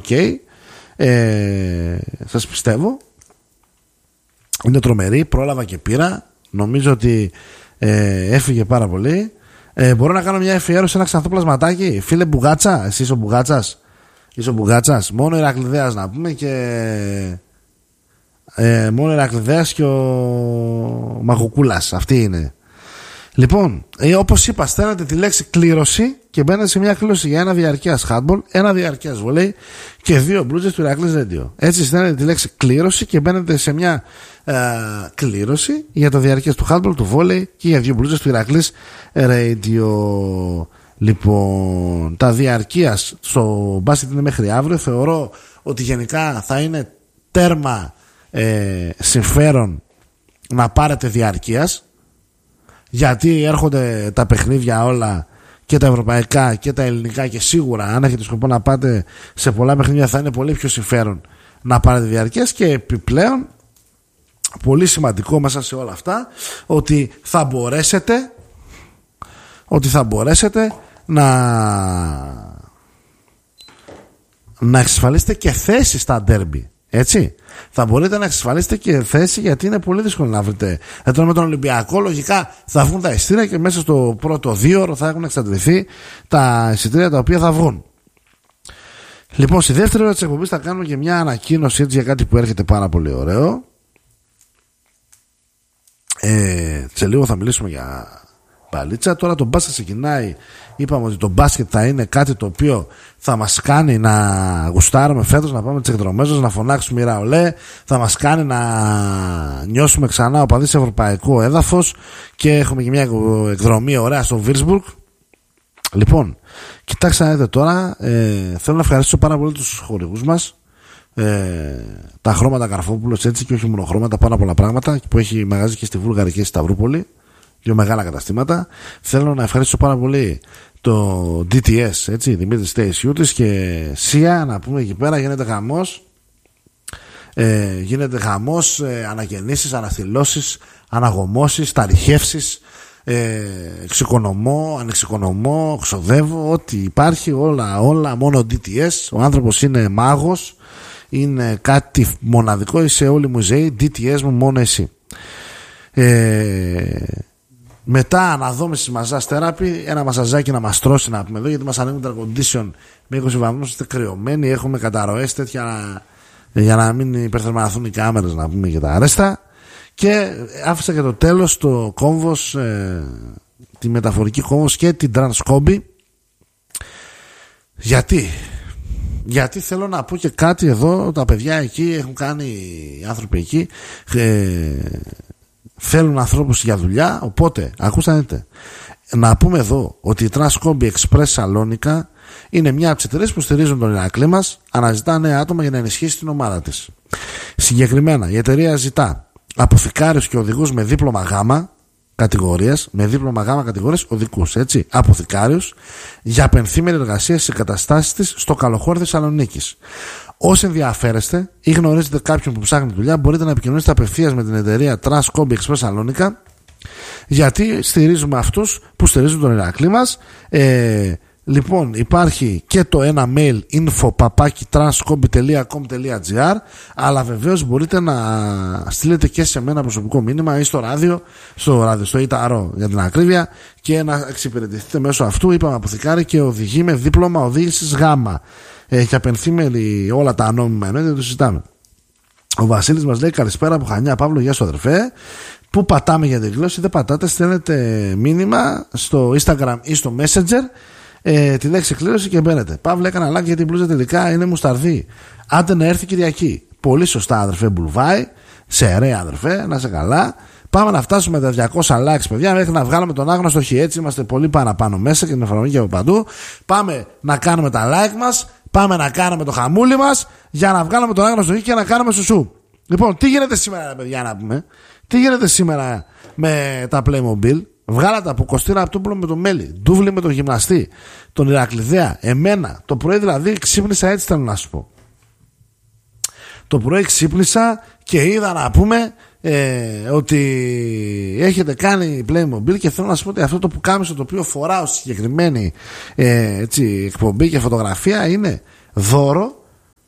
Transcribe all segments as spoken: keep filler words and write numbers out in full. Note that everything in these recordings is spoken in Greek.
ok. Ε, σας πιστεύω. Είναι τρομερή. Πρόλαβα και πήρα. Νομίζω ότι ε, έφυγε πάρα πολύ. Ε, μπορώ να κάνω μια εφιέρωση, ένα ξανθό πλασματάκι. Φίλε Μπουγάτσα, εσύ είσαι ο Μπουγάτσας. Είσαι ο Μπουγάτσας. Μόνο Ηρακλειδέας να πούμε και. Ε, μόνο Ηρακλειδέας και ο Μαγουκούλας. Αυτή είναι. Λοιπόν, ε, όπως είπα, στέλνετε τη λέξη κλήρωση και μπαίνετε σε μια κλήρωση για ένα διαρκείας handball, ένα διαρκείας βολέι και δύο μπλούζες του Ηρακλής Radio. Έτσι στέλνετε τη λέξη κλήρωση και μπαίνετε σε μια ε, κλήρωση για το διαρκείας του handball, του βολέι και για δύο μπλούζες του Ηρακλής Radio. Λοιπόν, τα διαρκείας στο μπάσκετ είναι μέχρι αύριο. Θεωρώ ότι γενικά θα είναι τέρμα ε, συμφέρον να πάρετε διαρκείας, γιατί έρχονται τα παιχνίδια όλα, και τα ευρωπαϊκά και τα ελληνικά, και σίγουρα αν έχετε σκοπό να πάτε σε πολλά παιχνίδια θα είναι πολύ πιο συμφέρον να πάρετε διαρκείας. Και επιπλέον πολύ σημαντικό μέσα σε όλα αυτά, ότι θα μπορέσετε ότι θα μπορέσετε να να εξασφαλίσετε και θέση στα ντέρμπι. Έτσι, θα μπορείτε να εξασφαλίσετε και θέση, γιατί είναι πολύ δύσκολο να βρείτε. Δηλαδή με τον Ολυμπιακό λογικά θα βγουν τα εισιτήρια και μέσα στο πρώτο δύο ώρο θα έχουν εξαντληθεί τα εισιτήρια τα οποία θα βγουν. Λοιπόν, στη δεύτερη ώρα της εκπομπής θα κάνουμε και μια ανακοίνωση έτσι, για κάτι που έρχεται πάρα πολύ ωραίο. Ε, σε λίγο θα μιλήσουμε για παλίτσα. Τώρα το μπάσκετ ξεκινάει. Είπαμε ότι το μπάσκετ θα είναι κάτι το οποίο θα μας κάνει να γουστάρουμε φέτος, να πάμε τις εκδρομές μας, να φωνάξουμε Ηραολέ, θα μας κάνει να νιώσουμε ξανά οπαδοί σε ευρωπαϊκό έδαφος, και έχουμε και μια εκδρομή ωραία στο Βίρσμπουργκ. Λοιπόν, κοιτάξτε να δείτε τώρα, ε, θέλω να ευχαριστήσω πάρα πολύ τους χορηγούς μας, ε, τα χρώματα Καρφόπουλος, έτσι, και όχι μόνο χρώματα, πάρα πολλά πράγματα που έχει μαγαζί και στη Βούλγαρη και στη Σταυρούπολη. Δύο μεγάλα καταστήματα. Θέλω να ευχαριστήσω πάρα πολύ το ντι τι ες, έτσι, Δημήτρης Τεϊσιούτης και ΣΥΑ, να πούμε εκεί πέρα γίνεται χαμός. Ε, γίνεται χαμός, ε, ανακαινήσεις, αναστηλώσεις, αναγωμώσεις, ταριχεύσεις, ε, εξοικονομώ, ανεξοικονομώ, ξοδεύω, ό,τι υπάρχει, όλα, όλα, μόνο ντι τι ες. Ο άνθρωπος είναι μάγος, είναι κάτι μοναδικό, είσαι όλη μου η ζωή, ντι τι ες μου, μόνο εσύ. Ε, μετά αναδόμηση μαζάς θεράπη, ένα μασαζάκι να μας τρώσει, να πούμε εδώ, γιατί μας ανοίγουν τα air condition με είκοσι βαθμούς, είστε κρυωμένοι, έχουμε καταρροές τέτοια για να μην υπερθερμανθούν οι κάμερες, να πούμε, για τα αρέστα. Και άφησα για το τέλος το κόμβος, ε, τη μεταφορική κόμβος και την Transcombi. Γιατί γιατί θέλω να πω και κάτι εδώ, τα παιδιά εκεί έχουν κάνει, οι άνθρωποι εκεί ε, θέλουν ανθρώπους για δουλειά, οπότε ακούστε να δείτε, να πούμε εδώ ότι η Transcombi Express Σαλόνικα είναι μια από τις εταιρείες που στηρίζουν τον Ηρακλή μας, αναζητά νέα άτομα για να ενισχύσει την ομάδα της. Συγκεκριμένα η εταιρεία ζητά αποθηκάριους και οδηγούς με δίπλωμα γάμα κατηγορίας, με δίπλωμα γάμα κατηγορίας οδικούς, έτσι, αποθηκάριους για πενθήμερη εργασία στις εγκαταστάσεις της στο Καλοχώρι Θεσσαλονίκης. Όσοι ενδιαφέρεστε ή γνωρίζετε κάποιον που ψάχνει δουλειά, μπορείτε να επικοινωνήσετε απευθείας με την εταιρεία Transcombi Express Σαλόνικα, γιατί στηρίζουμε αυτούς που στηρίζουν τον Ηρακλή μας. Ε, λοιπόν, υπάρχει και το ένα mail info παπάκι transcombi τελεία com τελεία gr, αλλά βεβαίως μπορείτε να στείλετε και σε μένα προσωπικό μήνυμα ή στο ράδιο, στο ράδιο, στο ΙΤΑΡΟ για την ακρίβεια, και να εξυπηρετηθείτε μέσω αυτού. Είπαμε αποθηκάρι και οδηγεί με δίπλωμα οδήγησης γάμα. Ε, και απενθήμερη όλα τα ανώμημα εννοείται, το συζητάμε. Ο Βασίλης μας λέει καλησπέρα από Χανιά. Παύλο, γεια σου αδερφέ. Πού πατάμε για την γλώσσα? Δεν πατάτε, στέλνετε μήνυμα στο Instagram ή στο Messenger, ε, τη λέξη κλήρωση και μπαίνετε. Παύλο, έκανα like γιατί η μπλούζα τελικά είναι μουσταρδί. Άντε να έρθει Κυριακή. Πολύ σωστά αδερφέ Μπουλβάη. Σε ρε αδερφέ, να σε καλά. Πάμε να φτάσουμε τα διακόσια likes, παιδιά, μέχρι να βγάλουμε τον άγνωστο χι. Έτσι είμαστε πολύ παραπάνω μέσα και την εφαρμογή και από παντού. Πάμε να κάνουμε τα like μας. Πάμε να κάνουμε το χαμούλι μας για να βγάλουμε τον άγνωστο χι και να κάνουμε σουσού. Λοιπόν, τι γίνεται σήμερα, παιδιά, να πούμε? Τι γίνεται σήμερα με τα Playmobil? Βγάλατε από Κωστήρα Απτόπουλο με το μέλι, Ντούβλη με τον γυμναστή, τον Ηρακλειδέα, εμένα. Το πρωί δηλαδή ξύπνησα, έτσι θέλω να σου πω. Το πρωί ξύπνησα και είδα, να πούμε, ε, ότι έχετε κάνει Playmobil, και θέλω να σου πω ότι αυτό το πουκάμισο το οποίο φοράω στη συγκεκριμένη ε, έτσι, εκπομπή και φωτογραφία είναι δώρο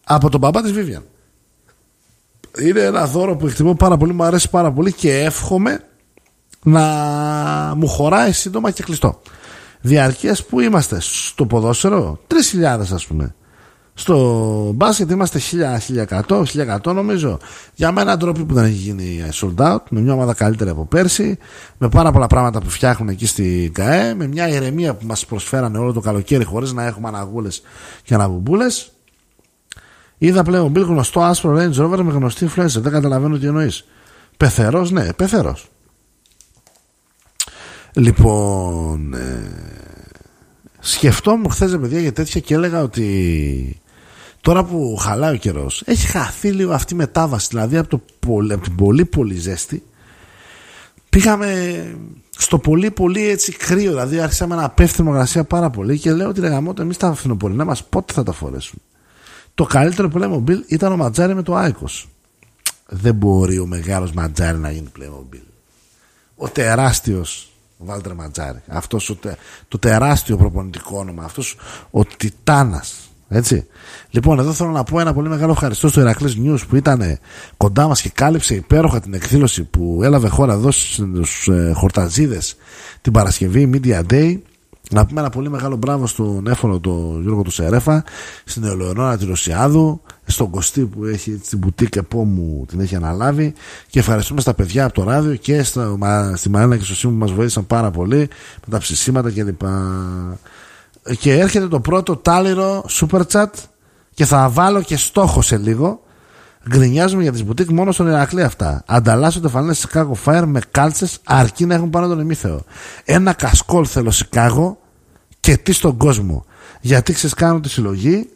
Από τον μπαμπά της Vivian. Είναι ένα δώρο που εκτιμώ πάρα πολύ, μου αρέσει πάρα πολύ και εύχομαι να μου χωράει σύντομα και κλειστό. Διαρκείας που είμαστε στο ποδόσφαιρο, τρεις χιλιάδες ας πούμε. Στο μπάσκετ είμαστε χίλια, χίλια εκατό, χίλια εκατό νομίζω. Για μένα ντροπή που δεν έχει γίνει sold out, με μια ομάδα καλύτερη από πέρσι, με πάρα πολλά πράγματα που φτιάχνουν εκεί στην ΚΑΕ, με μια ηρεμία που μας προσφέρανε όλο το καλοκαίρι χωρίς να έχουμε αναγούλες και αναβουμπούλες. Είδα πλέον Bill γνωστό άσπρο Range Rover με γνωστή influencer. Δεν καταλαβαίνω τι εννοείς. Πεθερός, ναι, πεθερός. Λοιπόν, ε, σκεφτόμουν χθες παιδιά για τέτοια και έλεγα ότι τώρα που χαλάει ο καιρός έχει χαθεί λίγο αυτή η μετάβαση. Δηλαδή από, το, από την πολύ πολύ ζέστη πήγαμε στο πολύ πολύ έτσι κρύο. Δηλαδή άρχισαμε να πέφτει η θερμοκρασία πάρα πολύ και λέω ότι ρε γαμώτο, εμείς τα φθινοπορεινά μας πότε θα τα φορέσουμε. Το καλύτερο Playmobil ήταν ο Ματζάρι με το Άικος. Δεν μπορεί ο μεγάλος Ματζάρι να γίνει Playmobil. Ο τεράστιος Βάλτερ Ματζάρι. Αυτός ο, το τεράστιο προπονητικό όνομα. Αυτός ο Τιτάνας. Έτσι. Λοιπόν, εδώ θέλω να πω ένα πολύ μεγάλο ευχαριστώ στο Ηρακλής News που ήταν κοντά μας και κάλυψε υπέροχα την εκδήλωση που έλαβε χώρα εδώ στους ε, Χορταζίδες την Παρασκευή Media Day. Να πούμε ένα πολύ μεγάλο μπράβο στον έφορο τον Γιώργο του Σερέφα, στην Ελεονόρα τη Ρωσιάδου, στον Κωστή που έχει την μπουτίκ επόμου την έχει αναλάβει, και ευχαριστούμε στα παιδιά από το ράδιο και στα, στη Μαρίνα και στο Σίμου που μας βοήθησαν πάρα πολύ με τα ψησίματα κλπ. Και έρχεται το πρώτο τάλιρο super chat και θα βάλω και στόχο σε λίγο. Γκρινιάζουμε για τις μπουτίκ μόνο στον Ηρακλή αυτά. Ανταλλάσσονται φανέλες Chicago Fire με κάλτσες αρκεί να έχουν πάνω τον ημίθεο. Ένα κασκόλ θέλω Chicago και τι στον κόσμο. Γιατί ξέρεις, κάνω τη συλλογή.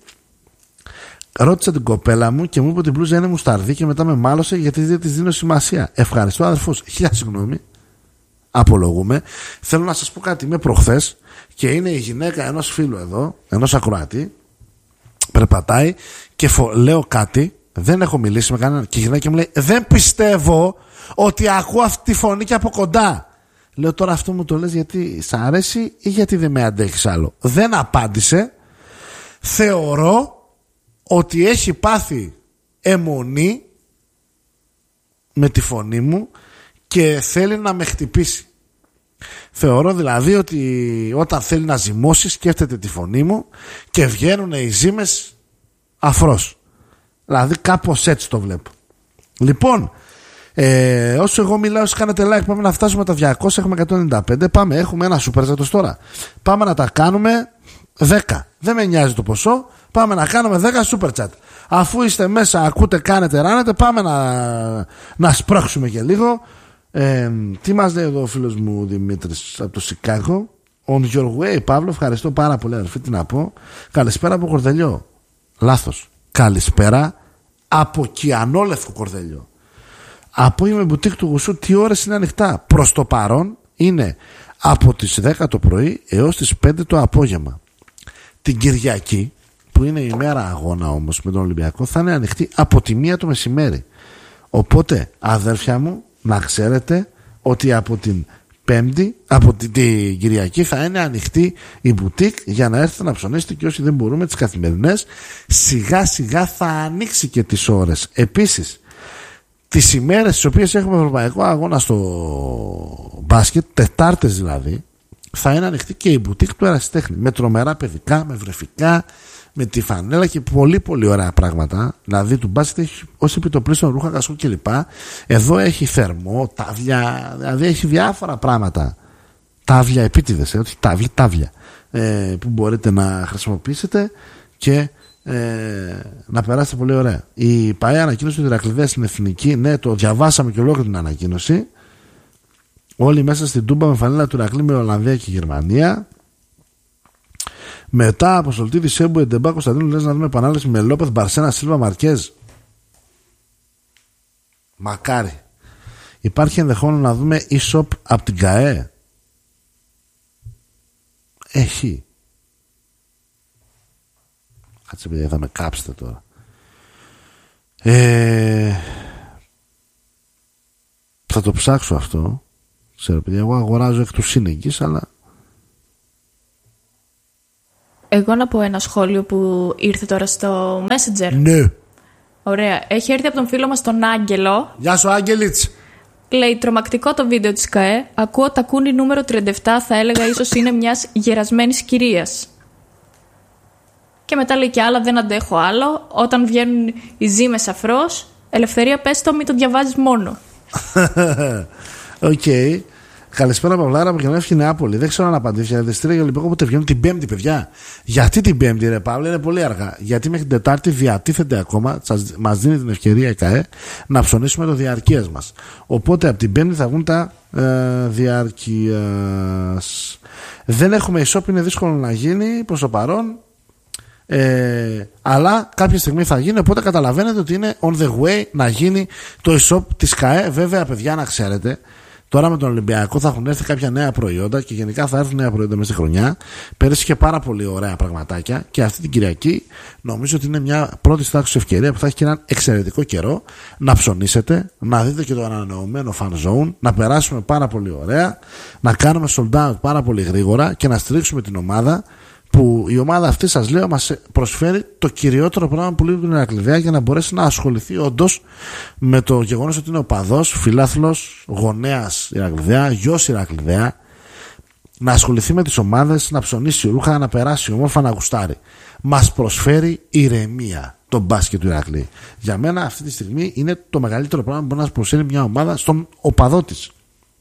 Ρώτησα την κοπέλα μου και μου είπε ότι η μπλούζα είναι μουσταρδί και μετά με μάλωσε γιατί δεν της δίνω σημασία. Ευχαριστώ αδερφούς. Χίλια συγγνώμη. Απολογούμε. Θέλω να σας πω κάτι. Είμαι προχθές και είναι η γυναίκα ενός φίλου εδώ, ενός ακροατή. Περπατάει και φο... λέω κάτι. Δεν έχω μιλήσει με κανέναν και η γυναίκα μου λέει δεν πιστεύω ότι ακούω αυτή τη φωνή και από κοντά. Λέω τώρα αυτό μου το λες γιατί σ' αρέσει ή γιατί δεν με αντέχεις άλλο. Δεν απάντησε. Θεωρώ ότι έχει πάθει αιμονή με τη φωνή μου και θέλει να με χτυπήσει. Θεωρώ δηλαδή ότι όταν θέλει να ζυμώσει σκέφτεται τη φωνή μου και βγαίνουν οι ζύμες αφρός. Δηλαδή κάπως έτσι το βλέπω. Λοιπόν, ε, όσο εγώ μιλάω, όσοι κάνετε like, πάμε να φτάσουμε τα διακόσια, έχουμε εκατόν ενενήντα πέντε. Πάμε, έχουμε ένα super chat τώρα. Πάμε να τα κάνουμε δέκα. Δεν με νοιάζει το ποσό. Πάμε να κάνουμε δέκα super chat. Αφού είστε μέσα, ακούτε, κάνετε, ράνετε, πάμε να, να σπρώξουμε και λίγο. Ε, τι μας λέει εδώ ο φίλος μου Δημήτρης από το Σικάγο. On your way, Παύλο, ευχαριστώ πάρα πολύ, αδερφή, τι να πω. Καλησπέρα από Κορδελιό. Λάθος. Καλησπέρα από Κιανόλευκο Κορδέλιο. Απόγευμα μπουτίκ του Γουσού, τι ώρες είναι ανοιχτά? Προς το παρόν είναι από τις δέκα το πρωί έως τις πέντε το απόγευμα. Την Κυριακή, που είναι η μέρα αγώνα όμως με τον Ολυμπιακό, θα είναι ανοιχτή από τη μία το μεσημέρι. Οπότε αδέρφια μου, να ξέρετε ότι από την Πέμπτη, από την, την Κυριακή θα είναι ανοιχτή η μπουτίκ για να έρθετε να ψωνίσετε, και όσοι δεν μπορούμε τις καθημερινές σιγά σιγά θα ανοίξει και τις ώρες. Επίσης τις ημέρες τις οποίες έχουμε ευρωπαϊκό αγώνα στο μπάσκετ, Τετάρτες δηλαδή, θα είναι ανοιχτή και η μπουτίκ του Ερασιτέχνη με τρομερά παιδικά, με βρεφικά, με τη φανέλα και πολύ πολύ ωραία πράγματα. Δηλαδή του μπάσκετ έχει ως επιτοπλίστων ρούχα, κασκό κλπ. Εδώ έχει θερμό, τάβλια, δηλαδή έχει διάφορα πράγματα. Τάβλια επίτηδες, όχι τάβλια, τάβλια ε, που μπορείτε να χρησιμοποιήσετε και ε, να περάσετε πολύ ωραία. Η ΠΑΕ ανακοίνωσε ότι οι Ηρακληδές στην Εθνική, ναι, το διαβάσαμε και ολόκληρη την ανακοίνωση. Όλοι μέσα στην Τούμπα με φανέλα του Ηρακλή με Ολλανδία και Γερμανία. Μετά από Σολτίδη, Σέμπου, Εντεμπά, Κωνσταντίνου, λες να δούμε επανάληψη με Λόπεθ, Μπαρσένα, Σίλβα, Μαρκέζ. Μακάρι. Υπάρχει ενδεχόμενο να δούμε e-shop από την ΚΑΕ? Έχει. Κάτσε παιδιά, θα με κάψετε τώρα. Ε... Θα το ψάξω αυτό. Ξέρω παιδιά, εγώ αγοράζω εκ του σύνεγγης, αλλά Εγώ να πω ένα σχόλιο που ήρθε τώρα στο Messenger. Ναι. Ωραία. Έχει έρθει από τον φίλο μας τον Άγγελο. Γεια σου, Άγγελιτς. Λέει, τρομακτικό το βίντεο της ΚΑΕ. Ακούω τακούνι νούμερο τριάντα επτά, θα έλεγα ίσως είναι μιας γερασμένης κυρίας. Και μετά λέει και άλλα, δεν αντέχω άλλο. Όταν βγαίνουν οι ζήμες αφρός, ελευθερία πες το, μην το διαβάζεις μόνο. Οκ. Okay. Καλησπέρα, Παυλάρα από Γενέφη Νεάπολη. Δεν ξέρω αν απαντήσει. Για δεστήρια για Ολυμπιακό πότε βγαίνουν την Πέμπτη, παιδιά. Γιατί την Πέμπτη, ρε Παύλα, είναι πολύ αργά. Γιατί μέχρι την Τετάρτη διατίθεται ακόμα. Μας δίνει την ευκαιρία η ΚΑΕ να ψωνίσουμε το διαρκείας μας. Οπότε από την Πέμπτη θα βγουν τα ε, διαρκείας. Δεν έχουμε e-shop, είναι δύσκολο να γίνει προς το παρόν. Ε, αλλά κάποια στιγμή θα γίνει, οπότε καταλαβαίνετε ότι είναι on the way να γίνει το e-shop της ΚΑΕ. Βέβαια, παιδιά, να ξέρετε, τώρα με τον Ολυμπιακό θα έχουν έρθει κάποια νέα προϊόντα και γενικά θα έρθουν νέα προϊόντα μέσα στη χρονιά. Πέρυσι είχε πάρα πολύ ωραία πραγματάκια και αυτή την Κυριακή νομίζω ότι είναι μια πρώτη τάξη ευκαιρία που θα έχει και έναν εξαιρετικό καιρό να ψωνίσετε, να δείτε και το ανανεωμένο fan zone, να περάσουμε πάρα πολύ ωραία, να κάνουμε sold out πάρα πολύ γρήγορα και να στηρίξουμε την ομάδα. Που η ομάδα αυτή, σας λέω, μας προσφέρει το κυριότερο πράγμα που λείπει την Ηρακλειδέα για να μπορέσει να ασχοληθεί όντως με το γεγονός ότι είναι οπαδός, φιλάθλος, γονέας Ηρακλειδέα, γιος Ηρακλειδέα, να ασχοληθεί με τις ομάδες, να ψωνίσει ρούχα, να περάσει όμορφα, να γουστάρει. Μας προσφέρει ηρεμία το μπάσκετ του Ηρακλή. Για μένα αυτή τη στιγμή είναι το μεγαλύτερο πράγμα που μπορεί να σας προσφέρει μια ομάδα στον οπαδό της.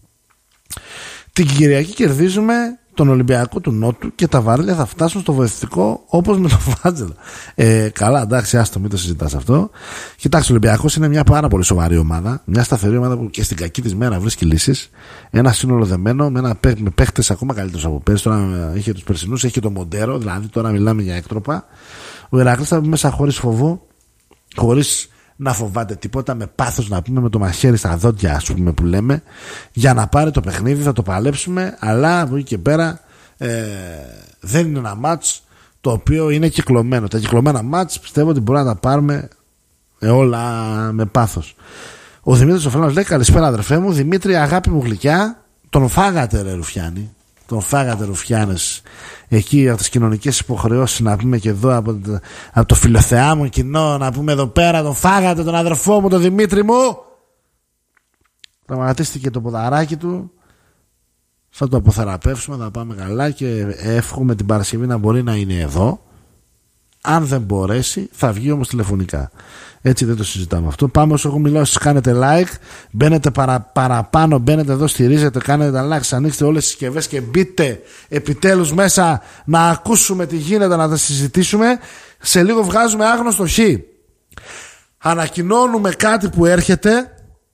Την Κυριακή κερδίζουμε τον Ολυμπιακό του Νότου και τα βαρέλια θα φτάσουν στο βοηθητικό όπως με τον Βάτζελο. Ε, καλά, εντάξει, άστο, μην το συζητάς αυτό. Κοιτάξτε, ο Ολυμπιακός είναι μια πάρα πολύ σοβαρή ομάδα. Μια σταθερή ομάδα που και στην κακή της μέρα βρίσκει λύσεις. Ένα σύνολο δεμένο με, ένα, με παίχτες ακόμα καλύτερους από πέρσι. Τώρα είχε τους περσινούς, έχει και το Μοντέρο, δηλαδή τώρα μιλάμε για έκτροπα. Ο Ηρακλής θα μπει μέσα χωρίς φοβό, χωρίς να φοβάται τίποτα, με πάθος να πούμε, με το μαχαίρι στα δόντια, ας πούμε, που λέμε, για να πάρει το παιχνίδι. Θα το παλέψουμε, αλλά από εκεί και πέρα ε, δεν είναι ένα μάτς το οποίο είναι κυκλωμένο. Τα κυκλωμένα μάτς πιστεύω ότι μπορούμε να τα πάρουμε όλα με πάθος. Ο Δημήτρης ο Φελάνος λέει, καλησπέρα αδερφέ μου, Δημήτρη, αγάπη μου γλυκιά, τον φάγατε ρε Ρουφιάνη, τον φάγατε Ρουφιάνες εκεί από τις κοινωνικές υποχρεώσεις, να πούμε, και εδώ από το, από το φιλοθεά μου κοινό, να πούμε εδώ πέρα, τον φάγατε τον αδερφό μου, τον Δημήτρη μου. Πραγματίστηκε το ποδαράκι του. Θα το αποθεραπεύσουμε, θα πάμε καλά και εύχομαι την Παρασκευή να μπορεί να είναι εδώ. Αν δεν μπορέσει θα βγει όμως τηλεφωνικά. Έτσι δεν το συζητάμε αυτό. Πάμε όσο εγώ μιλάω, εσείς κάνετε like, μπαίνετε παρα, παραπάνω, μπαίνετε εδώ, στηρίζετε, κάνετε τα likes, ανοίξτε όλες τις συσκευές και μπείτε επιτέλους μέσα να ακούσουμε τι γίνεται, να τα συζητήσουμε. Σε λίγο βγάζουμε άγνωστο χ. Ανακοινώνουμε κάτι που έρχεται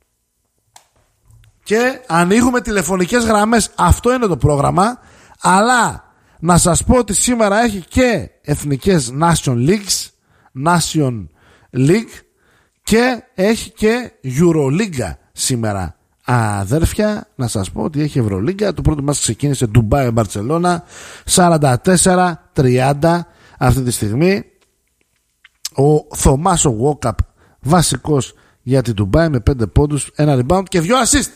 και ανοίγουμε τηλεφωνικές γραμμές. Αυτό είναι το πρόγραμμα. Αλλά να σας πω ότι σήμερα έχει και εθνικές Nation Leagues, Nation League, και έχει και Euroliga σήμερα. Αδέρφια, να σας πω ότι έχει Ευρωλίγκα. Το πρώτο μας ξεκίνησε Ντουμπάι Μπαρτσελώνα, σαράντα τέσσερα τριάντα αυτή τη στιγμή. Ο Θωμάς ο Γουόκαπ βασικός για την Ντουμπάι με πέντε πόντους, ένα rebound και δύο assist.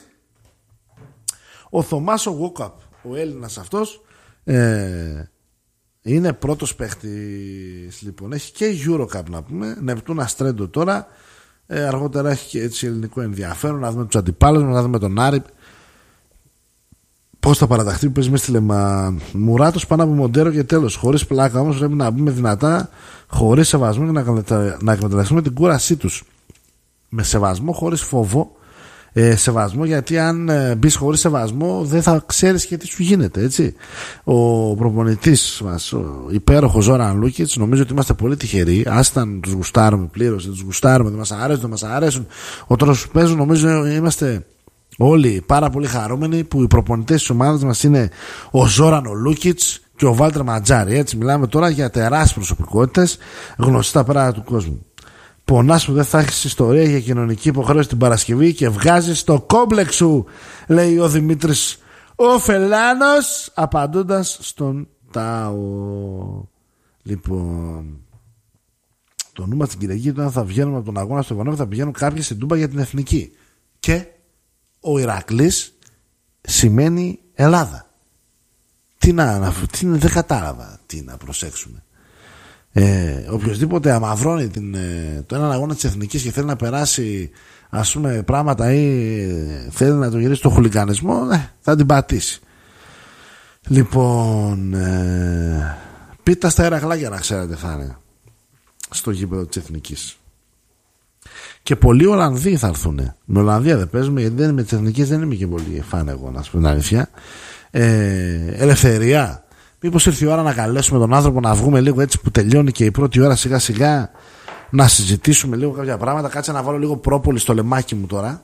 Ο Θωμάς ο Γουόκαπ, ο Έλληνας αυτός, ε, είναι πρώτος παίχτης, λοιπόν. Έχει και Eurocup να πούμε, Νεπτούνα Στρέντο τώρα. Ε, αργότερα έχει και έτσι ελληνικό ενδιαφέρον, να δούμε τους αντιπάλους, να δούμε τον Άρη πώς θα παραταχθεί, που παίζει με στη Λεμα. Μουράτος πάνω από Μοντέρο και τέλος. Χωρίς πλάκα όμως, πρέπει να μπούμε δυνατά, χωρίς σεβασμό και να, να εκμεταλλευτούμε την κούρασή τους. Με σεβασμό, χωρίς φόβο. Ε, σεβασμό, γιατί αν ε, μπεις χωρίς σεβασμό δεν θα ξέρεις και τι σου γίνεται, έτσι. Ο προπονητής μας, ο υπέροχος Ζόραν Λούκιτς, νομίζω ότι είμαστε πολύ τυχεροί. Άσταν τους γουστάρουμε πλήρως, δεν τους γουστάρουμε, δεν μας αρέσουν, δεν μας αρέσουν. Ο τρόπος που παίζουν, νομίζω είμαστε όλοι πάρα πολύ χαρούμενοι που οι προπονητές της ομάδας μας είναι ο Ζόραν ο Λούκιτς και ο Βάλτερ Ματζάρη. Έτσι, μιλάμε τώρα για τεράστιες προσωπικότητες, γνωστοί στα πέρα του κόσμου. Πονάς που δεν θα έχεις ιστορία για κοινωνική υποχρέωση την Παρασκευή και βγάζεις το κόμπλεξ σου, λέει ο Δημήτρης ο Φελάνος, απαντώντας στον Τάο. Λοιπόν, το νου μας την Κυριακή ήταν θα βγαίνουμε από τον αγώνα στο Ιβανόβι, θα πηγαίνουν κάποιοι στην Τούμπα για την εθνική. Και ο Ηρακλής σημαίνει Ελλάδα. Τι να, να τι, δεν κατάλαβα τι να προσέξουμε. Ε, οποιοςδήποτε αμαυρώνει την, ε, το έναν αγώνα της Εθνικής και θέλει να περάσει, ας πούμε, πράγματα ή ε, θέλει να το γυρίσει στο χουλικανισμό, ε, θα την πατήσει. Λοιπόν, ε, πίτα στα Ηρακλάκια, να ξέρετε, θα είναι στο γήπεδο της Εθνικής. Και πολλοί Ολλανδοί θα έρθουν. Με Ολλανδία δεν παίζουμε, γιατί δεν, με τις Εθνικές δεν είμαι και πολύ φαν εγώ, να σου πω την αλήθεια. Ε, ελευθερία. Μήπως ήρθε η ώρα να καλέσουμε τον άνθρωπο να βγούμε λίγο έτσι που τελειώνει και η πρώτη ώρα σιγά σιγά, να συζητήσουμε λίγο κάποια πράγματα. Κάτσε να βάλω λίγο πρόπολη στο λεμάκι μου τώρα.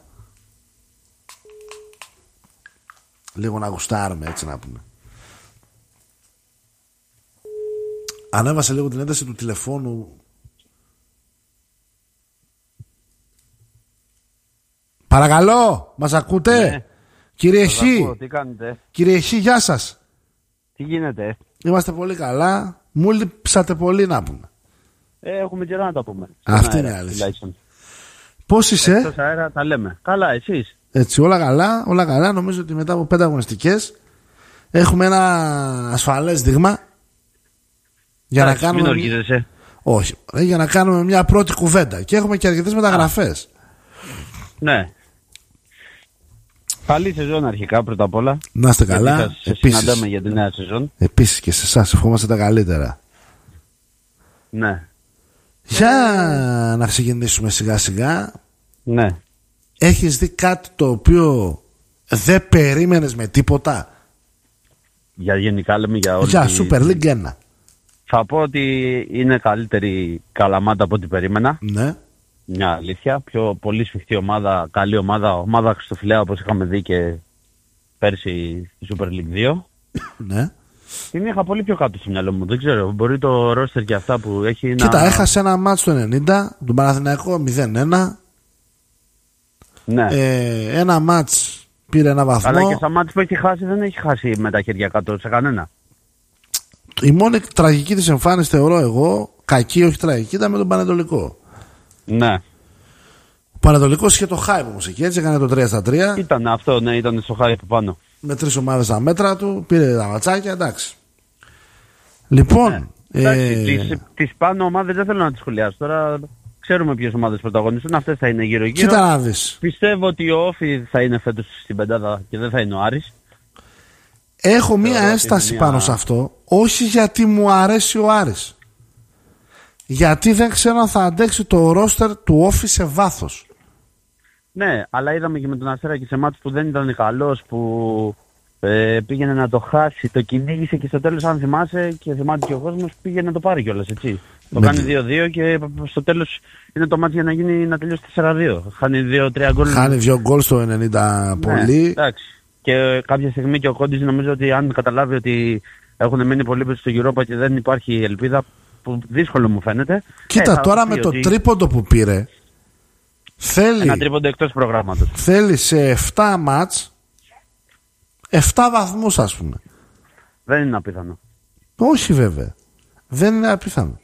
Λίγο να γουστάρουμε, έτσι να πούμε. Ανέβασε λίγο την ένταση του τηλεφώνου. Παρακαλώ, μας ακούτε? Ναι. Κύριε Εσύ, τι κάνετε? Κύριε Εσύ, γεια σας. Τι γίνεται? Είμαστε πολύ καλά. Μου λείψατε πολύ, να πούμε. Ε, έχουμε καιρό να τα πούμε. Αυτή είναι η αλήθεια. Πώς είσαι? Εκτός αέρα τα λέμε. Καλά, εσείς? Έτσι, όλα καλά, όλα καλά. Νομίζω ότι μετά από πέντε αγωνιστικές έχουμε ένα ασφαλές δείγμα για Άχι, να κάνουμε. Μην οργίζεσαι. Όχι, για να κάνουμε μια πρώτη κουβέντα. Και έχουμε και αρκετές μεταγραφές. Ναι. Καλή σεζόν αρχικά, πρώτα απ' όλα. Να είστε καλά. Θα σε συναντάμε για τη νέα σεζόν. Επίσης και σε εσάς ευχόμαστε τα καλύτερα. Ναι. Για να ξεκινήσουμε σιγά σιγά. Ναι. Έχεις δει κάτι το οποίο δεν περίμενες με τίποτα? Για γενικά λέμε για όλη Για τη... Super League ένα. Θα πω ότι είναι καλύτερη Καλαμάτα από ό,τι περίμενα. Ναι. Μια αλήθεια. Πιο πολύ σφιχτή ομάδα, καλή ομάδα. Ομάδα Χριστοφυλαία, όπως είχαμε δει και πέρσι στη Super League δύο. Ναι. Την είχα πολύ πιο κάτω στο μυαλό μου. Δεν ξέρω. Μπορεί το ρόστερ και αυτά που έχει να. Κοίτα, έχασε ένα μάτς το ενενήντα, τον Παναθηναϊκό μηδέν ένα. Ναι. Ε, ένα μάτς πήρε ένα βαθμό. Αλλά και στα μάτς που έχει χάσει δεν έχει χάσει με τα χέρια κάτω σε κανένα. Η μόνη τραγική της εμφάνιση θεωρώ εγώ, κακή όχι τραγική, ήταν με τον Πανετολικό. Ναι. Ο Πανετολικός είχε το hype όμως εκεί, έτσι έκανε το τρία στα τρία. Ήταν αυτό, ναι, ήταν στο hype πάνω. Με τρεις ομάδες στα μέτρα του, πήρε τα ματσάκια, εντάξει. Λοιπόν. Ναι. Εντάξει, ε... τις, τις πάνω ομάδες δεν θέλω να τις σχολιάσω. Τώρα ξέρουμε ποιες ομάδες πρωταγωνιστούν, αυτές θα είναι γύρω-γύρω. Κοίτα να δεις. Πιστεύω ότι ο Όφη θα είναι φέτος στην πεντάδα και δεν θα είναι ο Άρης. Έχω μία Θεωρώ ένσταση μια... πάνω σε αυτό, όχι γιατί μου αρέσει ο Άρης. Γιατί δεν ξέρω αν θα αντέξει το ρόστερ του Όφη σε βάθος. Ναι, αλλά είδαμε και με τον Αστέρα και σε μάτς που δεν ήταν καλός, που ε, πήγαινε να το χάσει, το κυνήγησε και στο τέλος, αν θυμάσαι και θυμάται και ο κόσμος, πήγαινε να το πάρει κιόλας, έτσι. Το Με... κάνει δύο δύο και στο τέλος είναι το μάτς για να, γίνει, να τελειώσει τέσσερα δύο. Χάνει δύο τρία γκολ. Χάνει δύο γκολ στο ενενήντα ναι, πολύ. Εντάξει. Και κάποια στιγμή και ο Κόντις νομίζω ότι αν καταλάβει ότι έχουν μείνει πολύ πίσω στο Europa και δεν υπάρχει ελπίδα, που δύσκολο μου φαίνεται. Κοίτα, ε, τώρα με το ότι... τρίποντο που πήρε, θέλει, ένα τρίποντο εκτός προγράμματος. Θέλει σε επτά μάτς επτά βαθμούς, ας πούμε. Δεν είναι απίθανο. Όχι βέβαια. Δεν είναι απίθανο.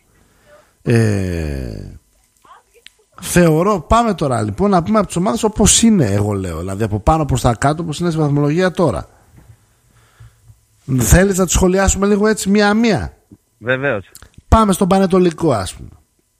Ε, θεωρώ, πάμε τώρα λοιπόν να πούμε από τις ομάδες όπως είναι, εγώ λέω. Δηλαδή από πάνω προς τα κάτω, όπως είναι στη βαθμολογία τώρα. Θέλεις να τις σχολιάσουμε λίγο έτσι μία-μία? Βεβαίως. Πάμε στον Πανετολικό, ας πούμε.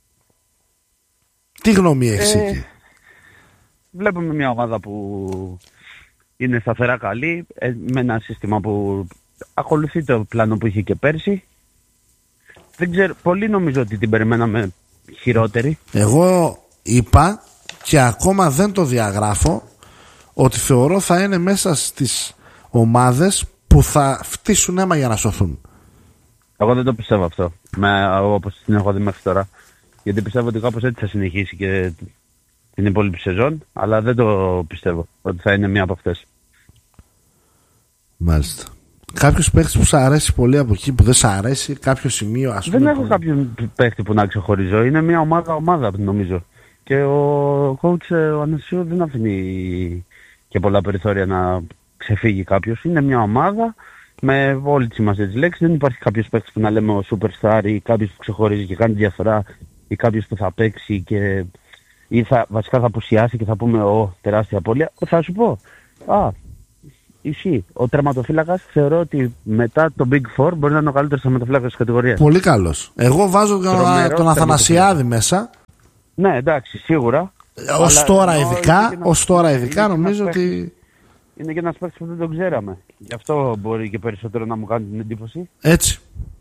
Τι γνώμη έχεις ε, εκεί? Βλέπουμε μια ομάδα που είναι σταθερά καλή, ε, με ένα σύστημα που ακολουθεί το πλάνο που είχε και πέρσι. Δεν ξέρω, πολύ νομίζω ότι την περιμέναμε χειρότερη. Εγώ είπα και ακόμα δεν το διαγράφω ότι θεωρώ θα είναι μέσα στις ομάδες που θα φτύσουν αίμα για να σωθούν. Εγώ δεν το πιστεύω αυτό, με, όπως την έχω δει μέχρι τώρα. Γιατί πιστεύω ότι κάπως έτσι θα συνεχίσει και την υπόλοιπη σεζόν, αλλά δεν το πιστεύω ότι θα είναι μία από αυτές. Μάλιστα. Κάποιος παίχτης που σ' αρέσει πολύ από εκεί, που δεν σ' αρέσει, κάποιο σημείο, ας πούμε? Δεν έχω που... κάποιον παίχτη που να ξεχωρίζω. Είναι μια ομάδα-ομάδα νομίζω. Και ο coach ο Ανασίου δεν αφήνει και πολλά περιθώρια να ξεφύγει κάποιος. Είναι μια ομάδα με όλη τη σημασία της λέξης. Δεν υπάρχει κάποιος παίχτης που να λέμε ο superstar ή κάποιος που ξεχωρίζει και κάνει διαφορά ή κάποιος που θα παίξει και ή θα, βασικά θα απουσιάσει και θα πούμε ο τεράστια απώλεια. Θα σου πω. Α, Ισχύει. Ο τερματοφύλακας θεωρώ ότι μετά το Big Four μπορεί να είναι ο καλύτερος τερματοφύλακας της κατηγορίας. Πολύ καλός. Εγώ βάζω τον, τον Αθανασιάδη μέσα. Ναι, εντάξει, σίγουρα. Ως τώρα ειδικά, ως τώρα ειδικά νομίζω ότι... Είναι και ένας παίκτης που δεν τον ξέραμε. Γι' αυτό μπορεί και περισσότερο να μου κάνει την εντύπωση. Έτσι.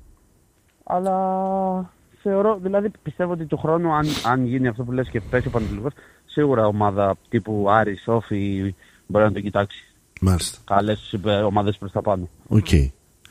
Αλλά θεωρώ, δηλαδή πιστεύω ότι του χρόνου αν, αν γίνει αυτό που λες και πέσει ο Πανετολικός, σίγουρα ομάδα τύπου Άρης, Όφη μπορεί να το κοιτάξει. Μάλιστα. Καλές ομάδες προς τα πάνω. Οκ. Okay.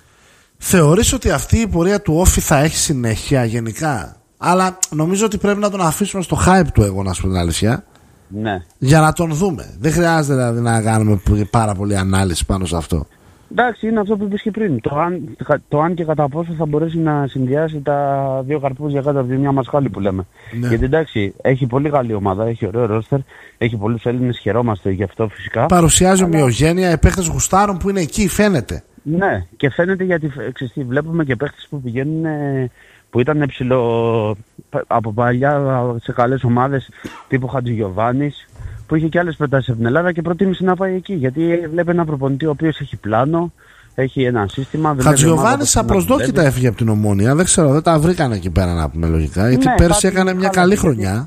Θεωρείς ότι αυτή η πορεία του Όφη θα έχει συνέχεια γενικά? Αλλά νομίζω ότι πρέπει να τον αφήσουμε στο hype του, εγώ να σου πω την αλήθεια. Ναι. Για να τον δούμε. Δεν χρειάζεται δηλαδή να κάνουμε πάρα πολύ ανάλυση πάνω σε αυτό. Εντάξει, είναι αυτό που είπες και πριν. Το αν, το αν και κατά πόσο θα μπορέσει να συνδυάσει τα δύο καρπούζια κάτω από τη μια μασχάλη που λέμε. Ναι. Γιατί εντάξει, έχει πολύ καλή ομάδα, έχει ωραίο ρόστερ, έχει πολλούς Έλληνες, χαιρόμαστε γι' αυτό φυσικά. Παρουσιάζει αλλά... ομοιογένεια, οι παίχτες γουστάρουν που είναι εκεί, φαίνεται. Ναι, και φαίνεται γιατί ξέρεις, βλέπουμε και παίχτες που πηγαίνουν, που ήταν ψηλό από παλιά σε καλές ομάδες τύπου Χατζηγιοβάνης, που είχε και άλλες προτάσεις από την Ελλάδα και προτίμησε να πάει εκεί. Γιατί βλέπει ένα προπονητή ο οποίος έχει πλάνο, έχει ένα σύστημα. Χατζηγιοβάνης απροσδόκητα έφυγε από την Ομόνια. Δεν ξέρω, δεν τα βρήκανε εκεί πέρα να πούμε λογικά. Γιατί ναι, πέρσι έκανε μια καλή χρονιά.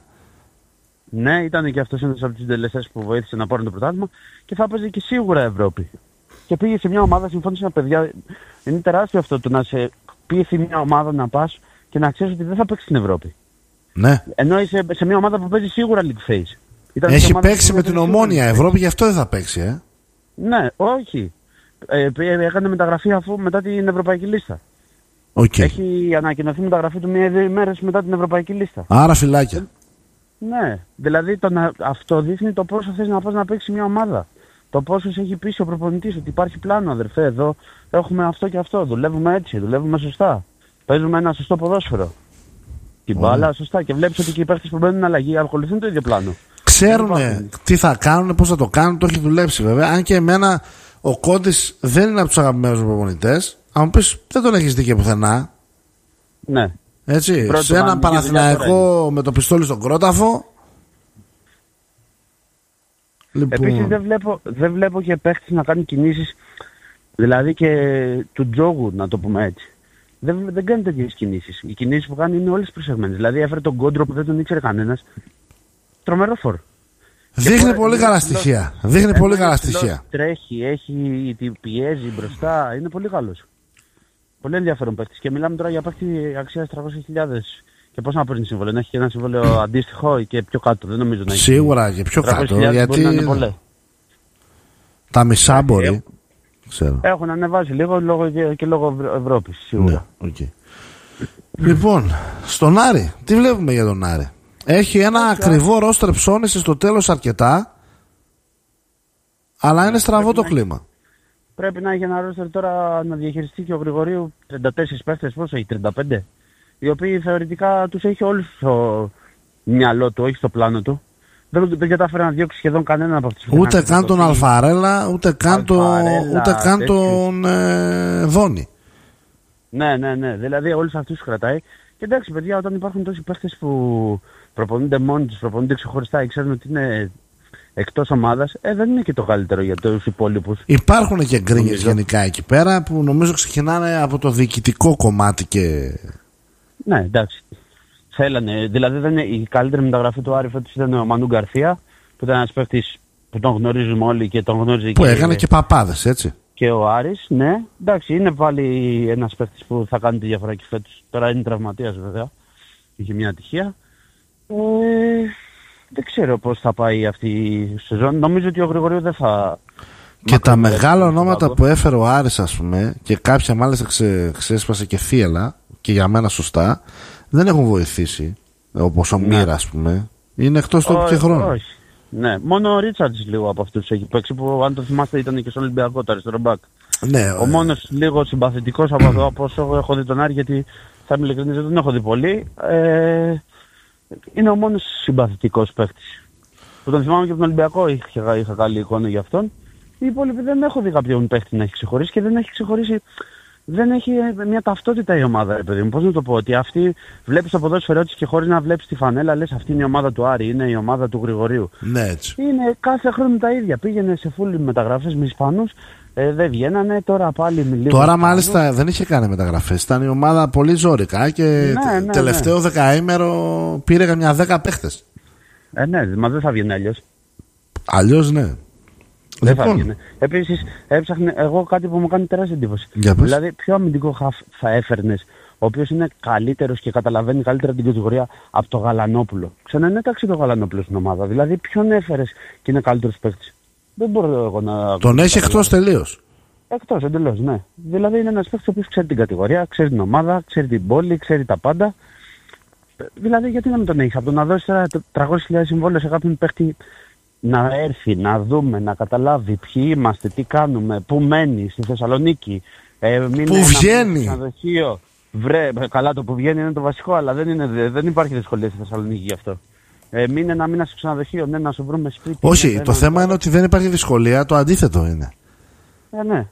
Ναι, ήταν και αυτός ένας από τους συντελεστές που βοήθησε να πάρουν το πρωτάθλημα και θα έπαιζε και σίγουρα Ευρώπη. Και πήγε σε μια ομάδα, συμφώνησε με παιδιά. Είναι τεράστιο αυτό το να σε πείθει μια ομάδα να πας και να ξέρεις ότι δεν θα παίξει στην Ευρώπη. Ναι. Ενώ είσαι σε μια ομάδα που παίζει σίγουρα league phase. Ήταν έχει παίξει με την Ομόνια Ευρώπη, γι' αυτό δεν θα παίξει, ε. Ναι, όχι. Ε, έκανε μεταγραφή αφού μετά την Ευρωπαϊκή Λίστα. Okay. Έχει ανακοινωθεί μεταγραφή του μία-δύο ημέρες μετά την Ευρωπαϊκή Λίστα. Άρα φυλάκια. Ε, ναι, δηλαδή το να, αυτό δείχνει το πόσο θες να πας να παίξει μια ομάδα. Το πόσο σε έχει πείσει ο προπονητής ότι υπάρχει πλάνο, αδερφέ. Εδώ έχουμε αυτό και αυτό. Δουλεύουμε έτσι, δουλεύουμε σωστά. Παίζουμε ένα σωστό ποδόσφαιρο. Την μπάλα mm. σωστά. Και βλέπεις ότι και οι παίχτες που μπαίνουν αλλαγή ακολουθούν το ίδιο πλάνο. Ξέρουν τι θα κάνουν, πώς θα το κάνουν, το έχει δουλέψει βέβαια. Αν και εμένα ο Κόντης δεν είναι από τους αγαπημένους μου προπονητές. Αν μου πεις, δεν τον έχεις δει και πουθενά. Ναι. Έτσι. Πρώτο σε έναν Παναθηναϊκό με το πιστόλι στον κρόταφο. Λοιπόν. Επίσης δεν βλέπω, δεν βλέπω και παίχτες να κάνουν κινήσεις, δηλαδή και του τζόγου, να το πούμε έτσι. Δεν, δεν κάνει τέτοιες κινήσεις. Οι κινήσεις που κάνει είναι όλες προσεγμένες. Δηλαδή έφερε τον Κόντρο που δεν τον ήξερε κανένας. Τρομερό φορ. Δείχνει πολύ καλά στοιχεία. Δείχνει πολύ καλά στοιχεία. Τρέχει, έχει, πιέζει μπροστά. Είναι πολύ καλός. Πολύ ενδιαφέρον παίκτης. Και μιλάμε τώρα για παίκτη αξίας τριακόσιες χιλιάδες. Και πώς να παίρνει συμβόλαιο. Να έχει και ένα συμβόλαιο αντίστοιχο ή και πιο κάτω. Δεν νομίζω να έχει. Σίγουρα και πιο κάτω. Γιατί είναι τα μισά μπορεί. Ξέρω. Έχουν ανεβάσει λίγο λόγω και, και λόγω Ευρώπης. Σίγουρα. Ναι, okay. Λοιπόν, στον Άρη. Τι βλέπουμε για τον Άρη? Έχει ένα okay. ακριβό ρόστερ, ψώνισε στο τέλος αρκετά, αλλά είναι στραβό το κλίμα. Πρέπει να έχει ένα ρόστερ τώρα να διαχειριστεί και ο Γρηγορίου τριάντα τέσσερις παίχτες, πόσο έχει, τριάντα πέντε, οι οποίοι θεωρητικά τους έχει όλους στο μυαλό του, όχι στο πλάνο του. Δεν, δεν κατάφερε να διώξει σχεδόν κανέναν από αυτούς. Ούτε καν τον Αλφαρέλα, ούτε καν τον, τον ε, Δόνη. Ναι, ναι, ναι. Δηλαδή όλους αυτούς τους κρατάει. Και εντάξει, παιδιά, όταν υπάρχουν τόσοι παίχτες που προπονούνται μόνοι τους, προπονούνται ξεχωριστά ή ξέρουν ότι είναι εκτός ομάδας, ε, δεν είναι και το καλύτερο για τους υπόλοιπους. Υπάρχουν και γκρίνιες γενικά εκεί πέρα που νομίζω ξεκινάνε από το διοικητικό κομμάτι και... Ναι, εντάξει. Θέλανε. Δηλαδή δεν είναι, η καλύτερη μεταγραφή του Άρη φέτος ήταν ο Μανού Γκαρθία, που ήταν ένας παίχτης που τον γνωρίζουμε όλοι και τον γνώριζε που και... έκανε και παπάδες, έτσι. Και ο Άρης, ναι. Εντάξει, είναι πάλι ένας παίχτης που θα κάνει τη διαφορά και φέτος. Τώρα είναι τραυματίας βέβαια. Είχε μια ατυχία. Ε, δεν ξέρω πώς θα πάει αυτή η σεζόν. Νομίζω ότι ο Γρηγορίου δεν θα... Και τα μεγάλα ονόματα που έφερε ο Άρης, ας πούμε, και κάποια μάλιστα ξε, ξέσπασε και θύελα, και για μένα σωστά, δεν έχουν βοηθήσει. Όπως ο ναι. Μοίρα, ας πούμε. Είναι εκτός του και χρόνου. Όχι. Ναι, μόνο ο Ρίτσαρτς λίγο από αυτούς έχει παίξει, που αν το θυμάστε ήταν και στον Ολυμπιακό, το αριστερό μπακ. Ναι, ο ε... μόνος λίγο συμπαθητικός από εδώ, από όσο έχω δει τον Άρη, γιατί θα είμαι ειλικρινής, δεν τον έχω δει πολύ. Ε, είναι ο μόνος συμπαθητικός παίκτης. Που τον θυμάμαι και από τον Ολυμπιακό, είχα, είχα καλή εικόνα για αυτόν. Οι υπόλοιποι δεν έχω δει κάποιον παίκτη να έχει ξεχωρίσει και δεν έχει ξεχωρίσει. Δεν έχει μια ταυτότητα η ομάδα, ρε παιδί μου. Πώς να το πω, ότι αυτή βλέπεις το ποδόσφαιρό της και χωρίς να βλέπεις τη φανέλα λες αυτή είναι η ομάδα του Άρη, είναι η ομάδα του Γρηγορίου. Ναι, έτσι. Είναι κάθε χρόνο τα ίδια. Πήγαινε σε φούλη μεταγραφές με Ισπανούς, Ε, δεν βγαίνανε, τώρα πάλι λίγο. Τώρα μάλιστα πάνω. Δεν είχε κάνει μεταγραφές. Ήταν η ομάδα πολύ ζόρικα και ναι, ναι, τελευταίο ναι. δεκαήμερο πήρε καμιά δέκα παίχτες. Ε, ναι, μα δεν θα βγαίνει αλλιώς. Αλλιώς ναι. Δεν λοιπόν. θα βγαίνει. Επίσης, έψαχνε εγώ κάτι που μου κάνει τεράστια εντύπωση. Δηλαδή, ποιο αμυντικό χαφ θα έφερνες, ο οποίος είναι καλύτερος και καταλαβαίνει καλύτερα την κατηγορία από το Γαλανόπουλο. Ξανανέταξε το Γαλανόπουλο στην ομάδα. Δηλαδή, ποιον έφερες και είναι καλύτερος παίκτης. Δεν μπορώ εγώ να. Τον έχει εκτός τελείως. Εκτός εντελώς, ναι. Δηλαδή, είναι ένας παίκτης ο οποίος ξέρει την κατηγορία, ξέρει την ομάδα, ξέρει την πόλη, ξέρει τα πάντα. Δηλαδή, γιατί να μην τον έχεις. Από το να δώσεις τριακόσιες χιλιάδες συμβόλαιο σε κάποιον παίκτη να έρθει, να δούμε, να καταλάβει ποιοι είμαστε, τι κάνουμε, πού μένει, στη Θεσσαλονίκη. Ε, πού βγαίνει. Βρε, καλά το που βγαίνει είναι το βασικό, αλλά δεν, είναι, δεν υπάρχει δυσκολία στη Θεσσαλονίκη γι' αυτό. Ε, μείνε ένα μήνα στο ξενοδοχείο, ναι, να σου βρούμε σπίτι. Όχι, ναι, το ναι, θέμα ναι. είναι ότι δεν υπάρχει δυσκολία, το αντίθετο είναι. Ε, ναι.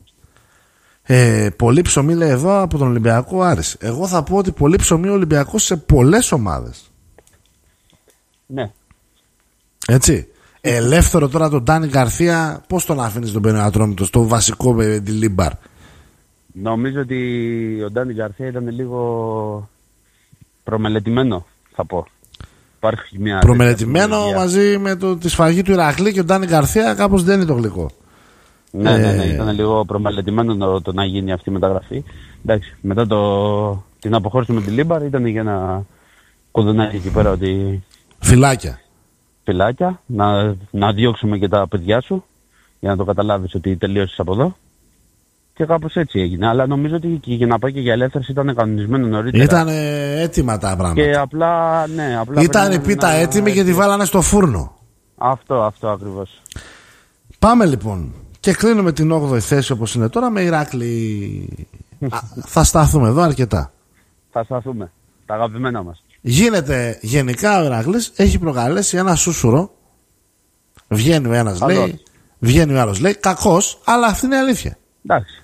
Ε, πολύ ψωμί λέει εδώ από τον Ολυμπιακό Άρης. Εγώ θα πω ότι πολύ ψωμί ο Ολυμπιακός σε πολλές ομάδες. Ναι. Έτσι. Ελεύθερο τώρα τον Ντάνι Γκαρθία, πώς τον αφήνεις τον Πενεατρόμητο στο βασικό με τη Λίμπαρ. Νομίζω ότι ο Ντάνι Γκαρθία ήταν λίγο προμελετημένο, θα πω. Υπάρχει μια προμελετημένο μαζί με το, τη σφαγή του Ηρακλή και ο Ντάνι Γκαρθία κάπως δεν είναι το γλυκό. Ναι, ναι, ναι, ήταν λίγο προμελετημένο το, το να γίνει αυτή η μεταγραφή. Εντάξει, μετά το, την αποχώρηση με τη Λίμπαρ ήταν για ένα κουδουνάκι εκεί πέρα ότι... Φυλάκια. Φυλάκια, να, να διώξουμε και τα παιδιά σου για να το καταλάβεις ότι τελείωσες από εδώ. Και κάπως έτσι έγινε. Αλλά νομίζω ότι και για να πάει και για ελεύθερος ήταν κανονισμένο νωρίτερα. Ήταν έτοιμα τα πράγματα. Και απλά, ναι, απλά ήταν η πίτα να... έτοιμη και τη βάλανε στο φούρνο. Αυτό, αυτό ακριβώς. Πάμε λοιπόν. Και κλείνουμε την όγδοη θέση όπως είναι τώρα με Ηράκλη. Α, θα σταθούμε εδώ αρκετά. Θα σταθούμε. Τα αγαπημένα μας. Γίνεται γενικά ο Ηράκλης έχει προκαλέσει ένα σούσουρο. Βγαίνει ο ένας λέει, βγαίνει ο άλλος λέει, κακός, αλλά αυτή είναι η αλήθεια. Εντάξει.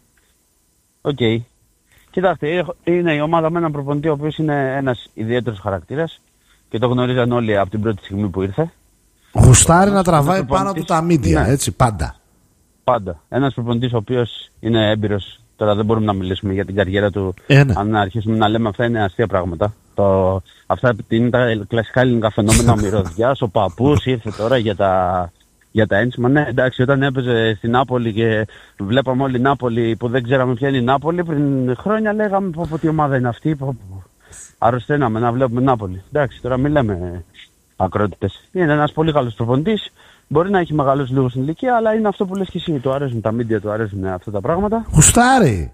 Οκ. Okay. Κοιτάξτε, είναι η ομάδα με έναν προπονητή ο οποίος είναι ένας ιδιαίτερος χαρακτήρας και το γνωρίζαν όλοι από την πρώτη στιγμή που ήρθε. Γουστάρει να τραβάει πάνω του τα μίντια, ναι. Έτσι, πάντα. Πάντα. Ένας προπονητής ο οποίος είναι έμπειρος. Τώρα δεν μπορούμε να μιλήσουμε για την καριέρα του. Ε, ναι. Αν αρχίσουμε να λέμε αυτά είναι αστεία πράγματα. Το, αυτά είναι τα κλασικά ελληνικά φαινόμενα. Ο μυρωδιάς, ο παππούς ήρθε τώρα για τα, για τα ένσημα. Ναι, εντάξει, όταν έπαιζε στην Νάπολη και βλέπαμε όλη η Νάπολη που δεν ξέραμε ποια είναι η Νάπολη, πριν χρόνια λέγαμε πω, πω τι ομάδα είναι αυτή. Πω, πω. Αρρωσταίναμε να βλέπουμε Νάπολη. Εντάξει, τώρα μην λέμε ακρότητες. Είναι ένας πολύ καλός προπονητής. Μπορεί να έχει μεγαλώσει λίγο στην ηλικία, αλλά είναι αυτό που λες και εσύ. Του αρέσουν τα μίντια, του αρέσουν αυτά τα πράγματα. Γουστάρει.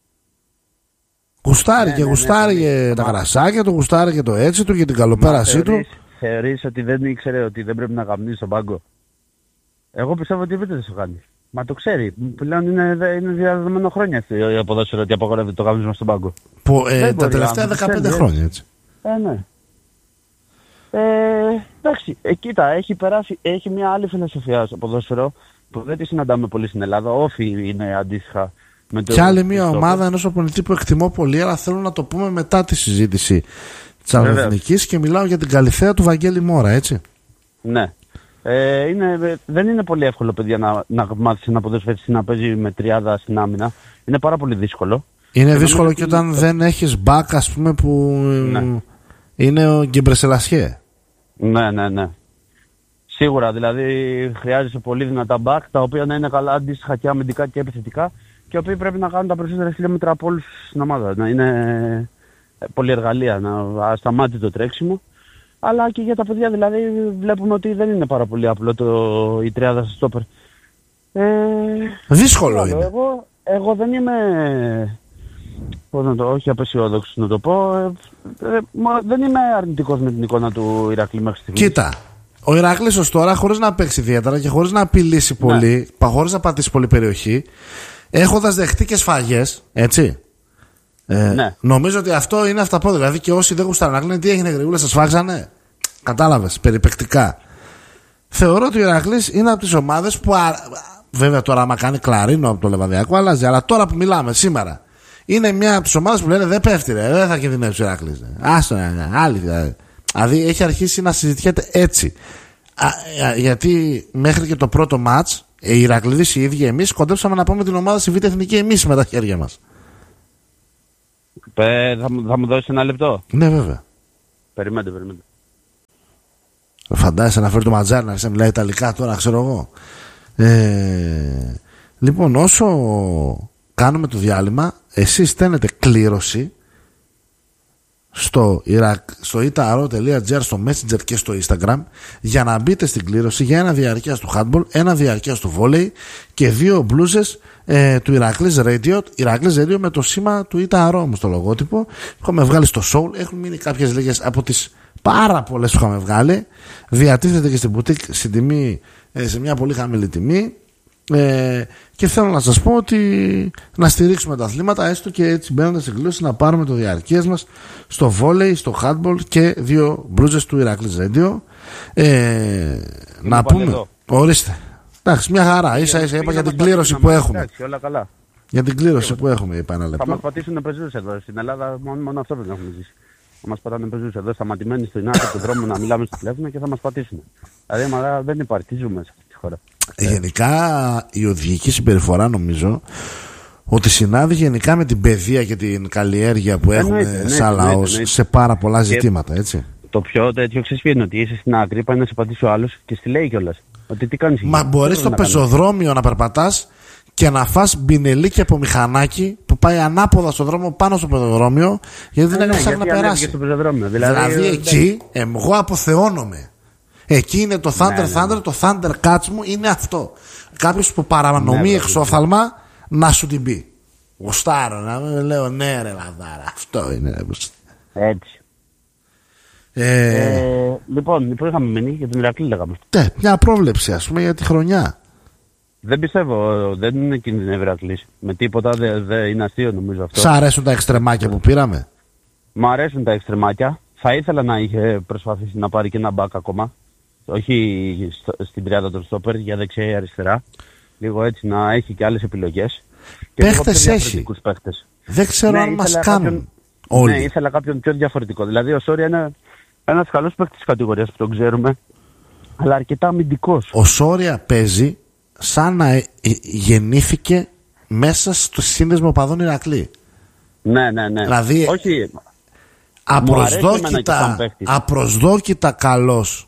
Γουστάρει ναι, και ναι, γουστάρει ναι, και ναι, τα ναι. γρασάκια του, γουστάρει και το έτσι του και την καλοπέρασή του. Θεωρείς ότι δεν ήξερε ότι δεν πρέπει να καπνίσει στον πάγκο? Εγώ πιστεύω ότι δεν το κάνει. Μα το ξέρει. Πλέον είναι, είναι διαδεδομένο χρόνια η ποδόσφαιρο ότι απαγορεύεται το καπνίσμα στον πάγκο. Που, ε, τα τελευταία δεκαπέντε χρόνια έτσι. Ε, ναι. Ε, εντάξει, ε, κοίτα, έχει περάσει, έχει μια άλλη φιλοσοφία στο ποδόσφαιρο που δεν τη συναντάμε πολύ στην Ελλάδα. Όφι είναι αντίστοιχα με το. Και άλλη μια ομάδα ενός οπονητή που εκτιμώ πολύ, αλλά θέλω να το πούμε μετά τη συζήτηση της Αεροδυνικής και μιλάω για την καλυθέα του Βαγγέλη Μόρα, έτσι. Ναι. Ε, είναι, δεν είναι πολύ εύκολο, παιδιά, να, να μάθεις ένα ποδοσφαιριστή να παίζει με τριάδα στην άμυνα. Είναι πάρα πολύ δύσκολο. Είναι και δύσκολο και όταν είναι... δεν έχεις μπακ, ας πούμε, που ναι. Είναι ο Γκεμπρεσελασιέ. Ναι, ναι, ναι. Σίγουρα, δηλαδή χρειάζεσαι πολύ δυνατά μπακ, τα οποία να είναι καλά αντίστοιχα και αμυντικά και επιθετικά και οι οποίοι πρέπει να κάνουν τα περισσότερα χιλιόμετρα από όλους στην ομάδα. Να είναι πολυεργαλεία, να ασταμάτει το τρέξιμο. Αλλά και για τα παιδιά, δηλαδή βλέπουμε ότι δεν είναι πάρα πολύ απλό το, η τριάδα στο στόπερ. Ε, Δύσκολο άλλο, είναι. Εγώ, εγώ δεν είμαι, πώς να το, όχι απεσιόδοξος να το πω, ε, ε, δεν είμαι αρνητικός με την εικόνα του Ηρακλή μέχρι στιγμής. Κοίτα, ο Ηράκλης ως τώρα χωρίς να παίξει ιδιαίτερα και χωρίς να απειλήσει πολύ, ναι. χωρίς να πατήσει πολύ περιοχή, έχοντας δεχτεί και σφαγές, έτσι. Ε, ναι. Νομίζω ότι αυτό είναι αυταπόδειγμα. Δηλαδή και όσοι δεν γουστάρουν να λένε τι έγινε, γρήγορα σας φάξανε. Κατάλαβες, περιπεκτικά. Θεωρώ ότι ο Ηρακλής είναι από τις ομάδες που. Α... Βέβαια τώρα, άμα κάνει κλαρίνο από το Λεβαδιακό, αλλάζει. Αλλά τώρα που μιλάμε σήμερα, είναι μια από τις ομάδες που λένε δεν πέφτει, ρε, δεν θα κινδυνεύσει ο Ηρακλής. Άστο, άλλη. Δηλαδή έχει αρχίσει να συζητιέται έτσι. Α, α, γιατί μέχρι και το πρώτο μάτς οι Ηρακλήδες οι ίδιοι εμείς κοντέψαμε να πάμε την ομάδα στη Β' Εθνική εμείς με τα χέρια μας. Ε, θα, θα μου δώσεις ένα λεπτό? Ναι, βέβαια. Περιμένετε, περιμένετε. Φαντάζεσαι να φέρει το Ματζάρι να μιλάει Ιταλικά τώρα, ξέρω εγώ. Ε, λοιπόν, όσο κάνουμε το διάλειμμα, εσείς στέλνετε κλήρωση στο, στο ιταρο τελεία τζι αρ, στο Messenger και στο Instagram, για να μπείτε στην κλήρωση για ένα διαρκείας του handball, ένα διαρκείας του volley και δύο μπλούζες ε, του Ηρακλής Radio. Ηρακλής Radio με το σήμα του ιταρο όμως το λογότυπο. Έχουμε βγάλει στο Soul, έχουν μείνει κάποιες λίγες από τις πάρα πολλές που είχαμε βγάλει. Διατίθεται και στην boutique στην τιμή, ε, σε μια πολύ χαμηλή τιμή. Ε, και θέλω να σας πω ότι να στηρίξουμε τα αθλήματα, έστω και έτσι μπαίνοντας στην κλήρωση να πάρουμε το διαρκείας μας στο βόλεϊ, στο handball και δύο μπρούζες του Ηρακλής Radio. Ε, να πούμε εδώ. Ορίστε. Εντάξει, μια χαρά. Ίσα ίσα είπα για την κλήρωση που έχουμε. Εντάξει, όλα καλά. Για την κλήρωση που έχουμε, είπα ένα λεπτό. Θα μας πατήσουν πεζούς εδώ. Στην Ελλάδα μόνο, μόνο αυτό δεν έχουμε ζήσει. Θα μας πατάνε πεζούς εδώ, σταματημένοι στην άκρη του δρόμου να μιλάμε στο τηλέφωνο και θα μας πατήσουν. Δηλαδή, μα δεν υπάρχει, τι ζούμε σε αυτή τη χώρα. Γενικά η οδηγική συμπεριφορά νομίζω ότι συνάδει γενικά με την παιδεία και την καλλιέργεια που έχουμε εννοείται, σαν λαός σε πάρα πολλά ζητήματα, έτσι. Το πιο τέτοιο ξέρεις είναι ότι είσαι στην άκρη, πάει να σε πατήσει ο άλλος και στη λέει κιόλας. Ότι τι κάνεις. Μα μπορείς στο πεζοδρόμιο να περπατάς και να φας μπινελίκι από μηχανάκι που πάει ανάποδα στον δρόμο πάνω στο πεζοδρόμιο, γιατί δεν ναι, έχει να περάσει. Δηλαδή, δηλαδή εκεί εγώ αποθεώνομαι. Εκεί είναι το Thunder ναι, Thunder, ναι. Το Thunder Catch μου είναι αυτό. Κάποιος που παρανομεί ναι, εξόφθαλμα να σου την πει. Γουστάρω να λέω ναι ρε λαδάρα. Αυτό είναι. Έτσι. Ε... Ε, λοιπόν, πού είχαμε μείνει για την Ηρακλή λέγαμε. Ναι, μια πρόβλεψη ας πούμε για τη χρονιά. Δεν πιστεύω, δεν είναι κίνδυνο Ηρακλής. Με τίποτα δεν δε είναι αστείο νομίζω αυτό. Σ' αρέσουν τα εξτρεμάκια που πήραμε? Μ' αρέσουν τα εξτρεμάκια. Θα ήθελα να είχε προσπαθήσει να πάρει και ένα μπακ ακόμα. Όχι στο, στην τριάδα των στόπερ, για δεξιά ή αριστερά. Λίγο έτσι να έχει και άλλες επιλογές. Παίχτες έχει. Παίχτες. Δεν ξέρω ναι, αν μας κάνουν κάποιον, όλοι. Ναι, ήθελα κάποιον πιο διαφορετικό. Δηλαδή ο Σόρια είναι ένας καλός παίχτης της κατηγορίας που τον ξέρουμε, αλλά αρκετά αμυντικός. Ο Σόρια παίζει σαν να γεννήθηκε μέσα στο σύνδεσμο οπαδών Ηρακλή. Ναι, ναι, ναι. Δηλαδή, όχι, απροσδόκητα, απροσδόκητα καλός.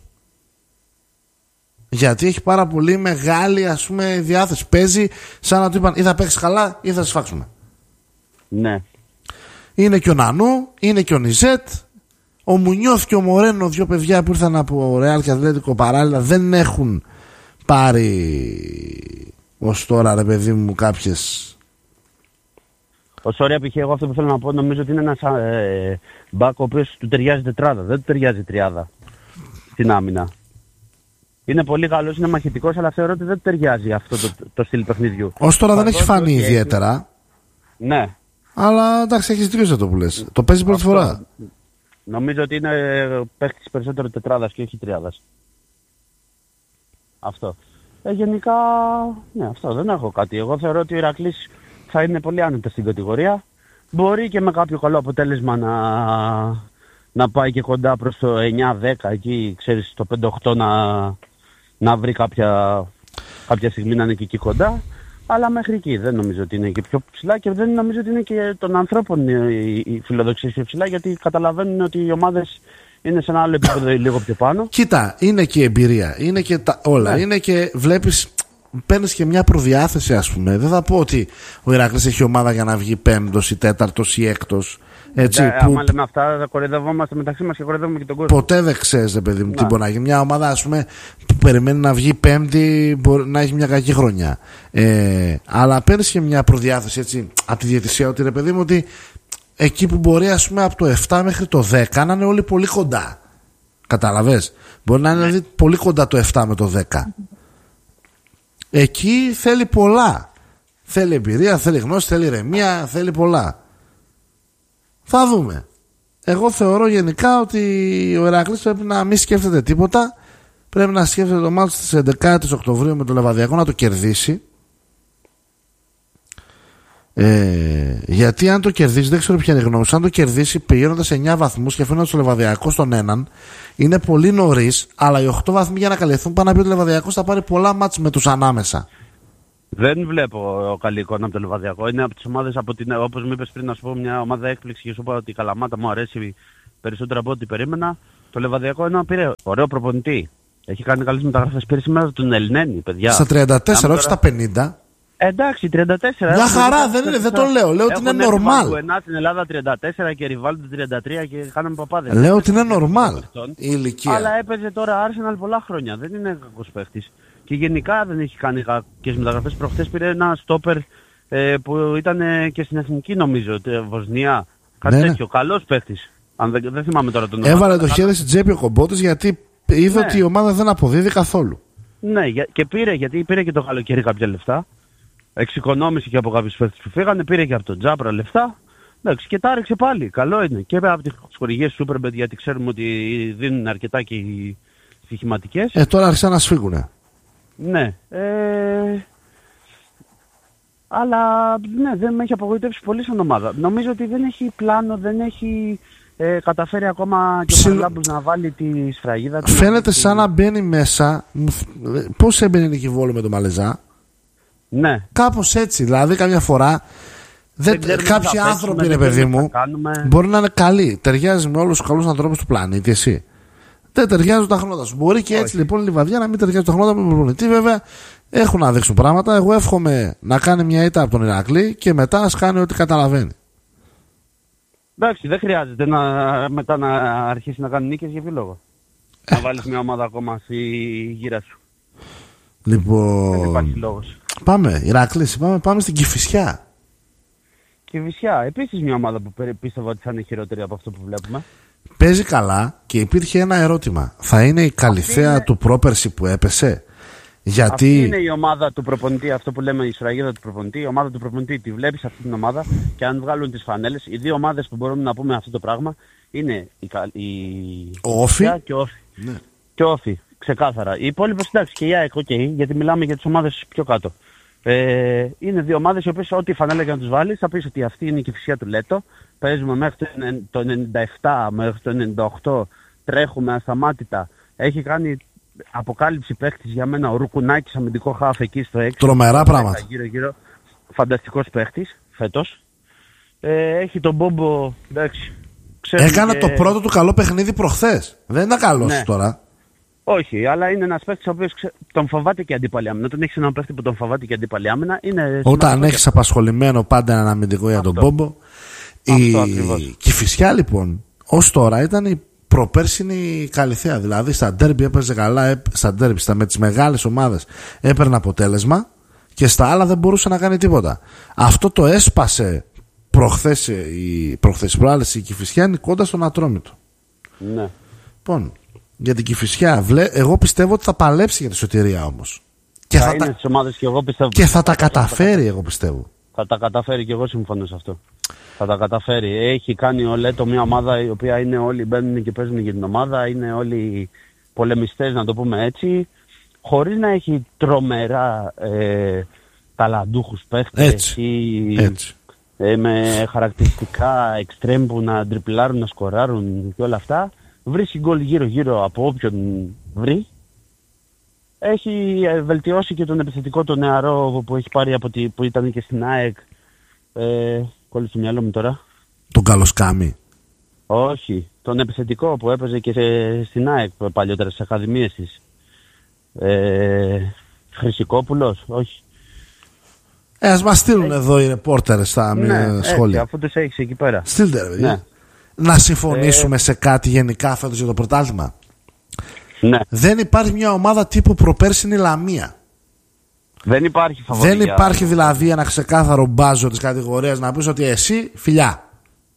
Γιατί έχει πάρα πολύ μεγάλη ας πούμε διάθεση. Παίζει σαν να του είπαν ή θα παίξεις καλά ή θα σε σφάξουμε. Ναι. Είναι και ο Νανού, είναι και ο Νιζέτ. Ο Μουνιώθ και ο Μορένο, δύο παιδιά που ήρθαν από Ρεάλ και Ατλέτικο παράλληλα, δεν έχουν πάρει ως τώρα ρε παιδί μου κάποιες. Ο Σόρια π.χ. εγώ αυτό που θέλω να πω νομίζω ότι είναι ένας ε, μπακ ο οποίος του ταιριάζει τετράδα, δεν του ταιριάζει τριάδα στην άμυνα. Είναι πολύ καλός, είναι μαχητικός, αλλά θεωρώ ότι δεν ταιριάζει αυτό το, το στυλ παιχνιδιού. Ως τώρα δεν έχει φανεί ιδιαίτερα. Ναι. Αλλά εντάξει, έχεις δίκιο σε το που λες. Το παίζει πρώτη φορά. Νομίζω ότι είναι παίχτης περισσότερο τετράδας και όχι τριάδας. Αυτό. Ε, γενικά, ναι, αυτό δεν έχω κάτι. Εγώ θεωρώ ότι ο Ηρακλής θα είναι πολύ άνετα στην κατηγορία. Μπορεί και με κάποιο καλό αποτέλεσμα να, να πάει και κοντά προς το εννιά δέκα εκεί, ξέρεις, το πέντε οκτώ να, να βρει κάποια, κάποια στιγμή να είναι και εκεί κοντά. Αλλά μέχρι εκεί δεν νομίζω ότι είναι και πιο ψηλά και δεν νομίζω ότι είναι και των ανθρώπων οι φιλοδοξίες πιο ψηλά, γιατί καταλαβαίνουν ότι οι ομάδες είναι σε ένα άλλο επίπεδο λίγο πιο πάνω. Κοίτα, είναι και η εμπειρία, είναι και τα όλα. Ναι. Είναι και βλέπεις, παίρνεις και μια προδιάθεση, ας πούμε. Δεν θα πω ότι ο Ηρακλής έχει ομάδα για να βγει πέμπτος ή τέταρτος ή έκτος. Έτσι, ναι, που... άμα λέμε αυτά, θα κοροϊδευόμαστε μεταξύ μας και κοροϊδεύουμε και τον κόσμο. Ποτέ δεν ξέρεις, παιδί μου, τι μπορεί να γίνει. Μια ομάδα, ας πούμε, που περιμένει να βγει πέμπτη, μπορεί να έχει μια κακή χρονιά. Ε, αλλά παίρνεις και μια προδιάθεση, έτσι, από τη διαιτησία, ότι ρε παιδί μου, ότι εκεί που μπορεί, ας πούμε, από το επτά μέχρι το δέκα να είναι όλοι πολύ κοντά. Κατάλαβες. Μπορεί να είναι δηλαδή, πολύ κοντά το επτά με το δέκα. Εκεί θέλει πολλά. Θέλει εμπειρία, θέλει γνώση, θέλει ηρεμία, θέλει πολλά. Θα δούμε. Εγώ θεωρώ γενικά ότι ο Ηρακλής πρέπει να μην σκέφτεται τίποτα. Πρέπει να σκέφτεται το μάτι στις έντεκα Οκτωβρίου με το Λεβαδιακό, να το κερδίσει. Ε, γιατί αν το κερδίσει, δεν ξέρω ποια είναι η γνώμη σου, αν το κερδίσει πηγαίνοντας εννιά βαθμούς και αφήνοντας το Λεβαδιακό στον έναν, είναι πολύ νωρίς, αλλά οι οκτώ βαθμοί για να καλυφθούν πάνε να πει ότι ο Λεβαδιακός θα πάρει πολλά μάτς με τους ανάμεσα. Δεν βλέπω καλή εικόνα από το Λιβαδιακό. Είναι από τις ομάδες, από την, όπως μου είπες πριν, να σου πω μια ομάδα έκπληξη και σου είπα ότι η Καλαμάτα μου αρέσει περισσότερο από ό,τι περίμενα. Το Λιβαδιακό είναι πήρε ωραίο προπονητή. Έχει κάνει καλές μεταγραφές. Πήρε σήμερα τον Ελνένη, παιδιά. Στα τριάντα τέσσερα, όχι τώρα... στα πενήντα. Εντάξει, τριάντα τέσσερα. Μια χαρά, δεν είναι, δεν το λέω. Λέω ότι είναι normal. Έχω στην Ελλάδα τριάντα τέσσερα και Ριβάλντο τριάντα τρία και κάναμε παπάδες. Λέω ότι είναι normal η ηλικία. Αλλά έπαιζε τώρα Arsenal πολλά χρόνια. Δεν είναι κακός παίχτης. Και γενικά δεν έχει κάνει κακές μεταγραφές. Προχθές πήρε ένα στόπερ ε, που ήταν ε, και στην εθνική, νομίζω, Βοσνία. Κάτι ναι, τέτοιο. Ναι. Καλός παίχτης. Αν δεν, δεν θυμάμαι τώρα τον όνομα. Έβαλε το χέρι στην τσέπη ο Κομπότης γιατί είδε ναι. ότι η ομάδα δεν αποδίδει καθόλου. Ναι, και πήρε, γιατί πήρε και το καλοκαίρι κάποια λεφτά. Εξοικονόμησε και από κάποιους παίχτες που φύγανε. Πήρε και από τον Τζάπρα λεφτά. Εντάξει, και τα άρχισε πάλι. Καλό είναι. Και από τις χορηγίες Superbet, γιατί ξέρουμε ότι δίνουν αρκετά και οι στοιχηματικές. Ε, τώρα άρχισαν να σφίγγουνε. Ναι. Ε... Αλλά ναι, δεν με έχει απογοητεύσει πολύ σαν ομάδα. Νομίζω ότι δεν έχει πλάνο, δεν έχει ε, καταφέρει ακόμα και Ψιλ... ο Χαραλάμπους να βάλει τη σφραγίδα του. Φαίνεται σαν τη... να μπαίνει μέσα. Πώς έμπαινε η Κιβόλου με τον Μαλεζά. Ναι. Κάπως έτσι. Δηλαδή, καμιά φορά δεν... Δεν κάποιοι άνθρωποι, ρε παιδί μου, μπορεί να είναι καλοί. Ταιριάζει με όλους τους καλούς ανθρώπους του πλανήτη, εσύ. Δεν ταιριάζουν τα χνότα σου. Μπορεί και έτσι όχι. Λοιπόν η Λιβαδιά να μην ταιριάζει τα χνότα με τον προπονητή. Βέβαια έχουν να δείξουν πράγματα. Εγώ εύχομαι να κάνει μια ήττα από τον Ηρακλή και μετά να κάνει ό,τι καταλαβαίνει. Εντάξει, δεν χρειάζεται να, μετά να αρχίσει να κάνει νίκες για ποιο λόγο. Ε. Να βάλεις μια ομάδα ακόμα στη γύρα σου. Λοιπόν. Δεν υπάρχει λόγος. Πάμε, Ηρακλή, πάμε, πάμε στην Κηφισιά. Κηφισιά, επίσης μια ομάδα που πίστευα ότι θα είναι χειρότερη από αυτό που βλέπουμε. Παίζει καλά και υπήρχε ένα ερώτημα. Θα είναι η Καλυθέα είναι... του πρόπερση που έπεσε? Γιατί... Αυτή είναι η ομάδα του προπονητή, αυτό που λέμε η σφραγίδα του προπονητή. Η ομάδα του προπονητή τη βλέπεις αυτή την ομάδα και αν βγάλουν τις φανέλες, οι δύο ομάδες που μπορούμε να πούμε αυτό το πράγμα είναι η, η... ο Όφι και ο Όφι. Ναι. Και ο Όφι, ξεκάθαρα. Οι υπόλοιπες εντάξει και η ΑΕΚ, okay, γιατί μιλάμε για τις ομάδες πιο κάτω. Ε, είναι δύο ομάδες οι οποίες ό,τι φανέλα και να τους βάλεις θα πεις ότι αυτή είναι η Κηφισιά του Λέτο. Παίζουμε μέχρι το ενενήντα επτά, μέχρι το ενενήντα οκτώ, τρέχουμε ασταμάτητα. Έχει κάνει αποκάλυψη παίχτης για μένα ο Ρουκουνάκης, αμυντικό χάφ εκεί στο έξι. Τρομερά πράγματα. Γύρω, γύρω. Φανταστικός παίχτης φέτος. Ε, έχει τον Μπόμπο, εντάξει. Έκανε και... το πρώτο του καλό παιχνίδι προχθές. Δεν είναι καλός ναι. τώρα. Όχι, αλλά είναι ένας παίκτης ο οποίος ξε... τον φοβάται και αντίπαλη άμυνα. Όταν έχεις έναν παίκτη που τον φοβάται και αντίπαλη άμυνα, είναι. Όταν έχεις και... απασχολημένο πάντα έναν αμυντικό για τον Μπόμπο. Η Κηφισιά λοιπόν ως τώρα ήταν η προπέρσινη Καλυθέα. Δηλαδή στα ντέρμπι έπαιζε καλά, στα ντέρμπι, στα με τις μεγάλες ομάδες έπαιρνε αποτέλεσμα και στα άλλα δεν μπορούσε να κάνει τίποτα. Αυτό το έσπασε προχθές η, προχθές προάλλες η Κηφισιά κοντά στον Ατρόμητο. Ναι. Λοιπόν, για την Κηφισιά εγώ πιστεύω ότι θα παλέψει για τη σωτηρία όμως. Και θα, θα, τα... ομάδες και, εγώ πιστεύω... και θα τα καταφέρει εγώ πιστεύω. Θα τα καταφέρει και εγώ συμφωνώ σε αυτό. Θα τα καταφέρει. Έχει κάνει ο Λέτο μια ομάδα η οποία είναι όλοι μπαίνουν και παίζουν για την ομάδα. Είναι όλοι πολεμιστές, να το πούμε έτσι. Χωρίς να έχει τρομερά ε, ταλαντούχους παίχτες. Έτσι. Ή, έτσι. Ε, με χαρακτηριστικά εξτρέμ που να τριπλάρουν, να σκοράρουν και όλα αυτά. Βρίσκει γκολ γύρω-γύρω από όποιον βρει. Έχει βελτιώσει και τον επιθετικό τον νεαρό που έχει πάρει από τη, που ήταν και στην ΑΕΚ. Ε, κόλλησε στο μυαλό μου τώρα. Τον Καλοσκάμι. Όχι, τον επιθετικό που έπαιζε και σε, στην ΑΕΚ παλιότερα στις ακαδημίες της. Ε, Χρυσικόπουλος, όχι. Ε, ας μας στείλουν έχει... εδώ οι ρεπόρτερες στα ναι, σχόλια. Έτσι, αφού τους έχεις εκεί πέρα. Στείλτε ρε παιδιά. Ναι. Να συμφωνήσουμε ε... σε κάτι γενικά φέτος για το πρωτάθλημα. Ναι. Δεν υπάρχει μια ομάδα τύπου προπέρσινη Λαμία. Δεν υπάρχει φαβορία. Δεν υπάρχει δηλαδή ένα ξεκάθαρο μπάζο της κατηγορίας να πεις ότι εσύ φιλιά.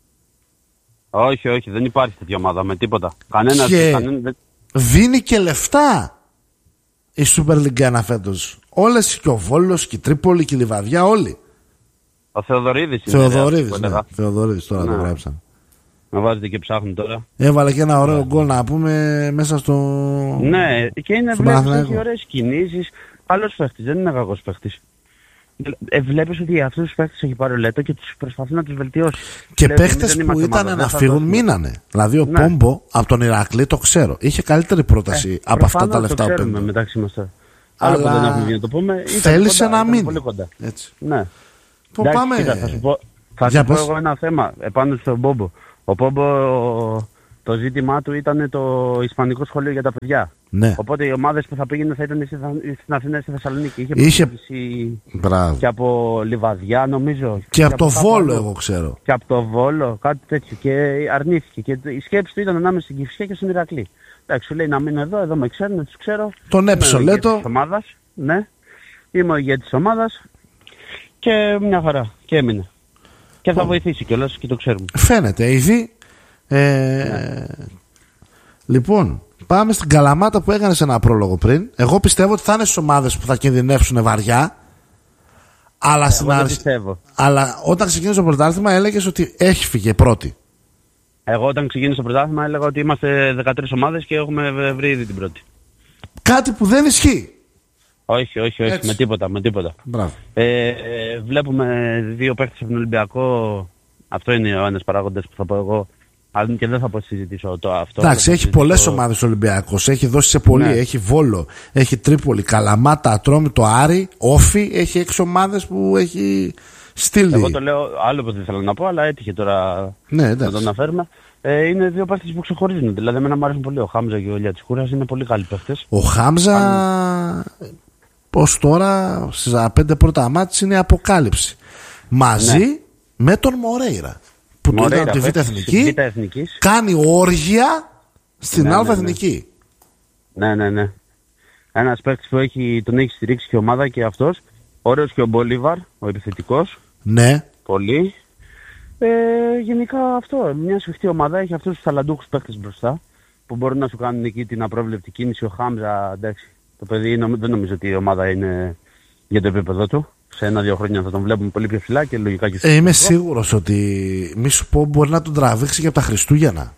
Όχι, όχι, δεν υπάρχει τέτοια ομάδα με τίποτα. Κανένα. Και κανένα... δίνει και λεφτά η Super League ένα φέτος. Όλες και ο Βόλος και η Τρίπολη και η Λιβαδιά, όλοι. Ο Θεοδωρίδης είναι. Θεοδωρίδης, ναι. Θεοδωρίδης τώρα ναι. Το γράψαν. Με βάζετε και ψάχνουν τώρα. Έβαλε και ένα ωραίο γκολ να πούμε μέσα στο. Ναι, και είναι βλέπεις έχει ωραίες κινήσεις. Καλός παίχτης, δεν είναι κακός παίχτης. Ε, βλέπεις ότι αυτούς τους παίχτες έχει πάρει ο Λέτο και τους προσπαθεί να τους βελτιώσει. Και παίχτες που ήταν να φύγουν μείνανε. Δηλαδή ο ναι. Πόμπο από τον Ηρακλή το ξέρω. Είχε καλύτερη πρόταση ε, από αυτά τα λεφτά που παίρνει. Μεταξύ μας τώρα. Άλλο Αλλά... που δεν έχουμε βγει να το πούμε. Θέλησε να μείνει. Πολύ κοντά. Έτσι. Ναι. Που Εντάξει, πάμε... κοίτα, θα σου πω, θα σου πω εγώ ένα θέμα επάνω στον Μπόμπο. Ο Μπόμπο, το ζήτημά του ήταν το Ισπανικό σχολείο για τα παιδιά. Ναι. Οπότε οι ομάδες που θα πήγαινε θα ήταν στην Αθήνα, στη Θεσσαλονίκη. Είχε, Είχε... Μπράβο. Και από Λιβαδιά νομίζω. Και, και από το Βόλο εγώ ξέρω. Και από το Βόλο, κάτι τέτοιο. Και αρνήθηκε. Και η σκέψη του ήταν ανάμεσα στην Κηφισιά και στον Ηρακλή. Εντάξει, σου λέει να μείνω εδώ, εδώ με ξέρουν, τους ξέρω. Τον Εψολέτο. Ναι. Είμαι ο ηγέτης της ομάδας. Και μια χαρά. Και έμεινε. Και θα oh. βοηθήσει κιόλας και το ξέρουμε. Φαίνεται ήδη. Ε... Ναι. Λοιπόν, πάμε στην Καλαμάτα που έκανες ένα πρόλογο πριν. Εγώ πιστεύω ότι θα είναι στις ομάδες που θα κινδυνεύσουν βαριά. Αλλά, Εγώ στην αρχή... αλλά όταν ξεκίνησε το πρωτάθλημα έλεγες ότι έχει φύγει πρώτη. Εγώ όταν ξεκίνησε το πρωτάθλημα έλεγα ότι είμαστε δεκατρείς ομάδες και έχουμε βρει ήδη την πρώτη. Κάτι που δεν ισχύει. Όχι, όχι, όχι, με τίποτα, με τίποτα. Ε, ε, βλέπουμε δύο παίκτες από τον Ολυμπιακό. Αυτό είναι ο ένας παράγοντας που θα πω εγώ. Αλλά και δεν θα πω συζητήσω το αυτό. Εντάξει, έχει πολλές ομάδες ο Ολυμπιακός. Έχει δώσει σε πολύ. Ναι. Έχει Βόλο, έχει Τρίπολη, Καλαμάτα, Ατρόμητο, Άρη, Όφη. Έχει έξι ομάδες που έχει στείλει. Εγώ το λέω άλλο που δεν ήθελα να πω, αλλά έτυχε τώρα ναι, να το αναφέρουμε. Ε, είναι δύο παίκτες που ξεχωρίζουν. Δηλαδή, εμένα μου αρέσουν πολύ. Ο Χάμζα και ο Λιατσικούρας είναι πολύ καλοί παίκτες. Ο Χάμζα, Αν... ως τώρα, στις πέντε πρώτα μάτς είναι αποκάλυψη. Μαζί ναι. με τον Μορέιρα. Που του ήταν τη Β' Εθνική, κάνει όργια στην ναι, Α' ναι, Εθνική. Ναι, ναι, ναι. Ένας παίκτης που έχει, τον έχει στηρίξει και η ομάδα και αυτός. Ωραίος και ο Μπολίβαρ, ο επιθετικός. Ναι. Πολύ. Ε, γενικά αυτό, μια σφιχτή ομάδα έχει αυτούς τους ταλαντούχους παίκτες μπροστά. Που μπορούν να σου κάνουν εκεί την απρόβλεπτη κίνηση. Ο Χάμζα, εντάξει, το παιδί δεν νομίζω ότι η ομάδα είναι για το επίπεδο του. Σε ένα-δύο χρόνια θα τον βλέπουμε πολύ πιο ψηλά και λογικά και ε, είμαι σίγουρος ότι μη σου πω μπορεί να τον τραβήξει και από τα Χριστούγεννα.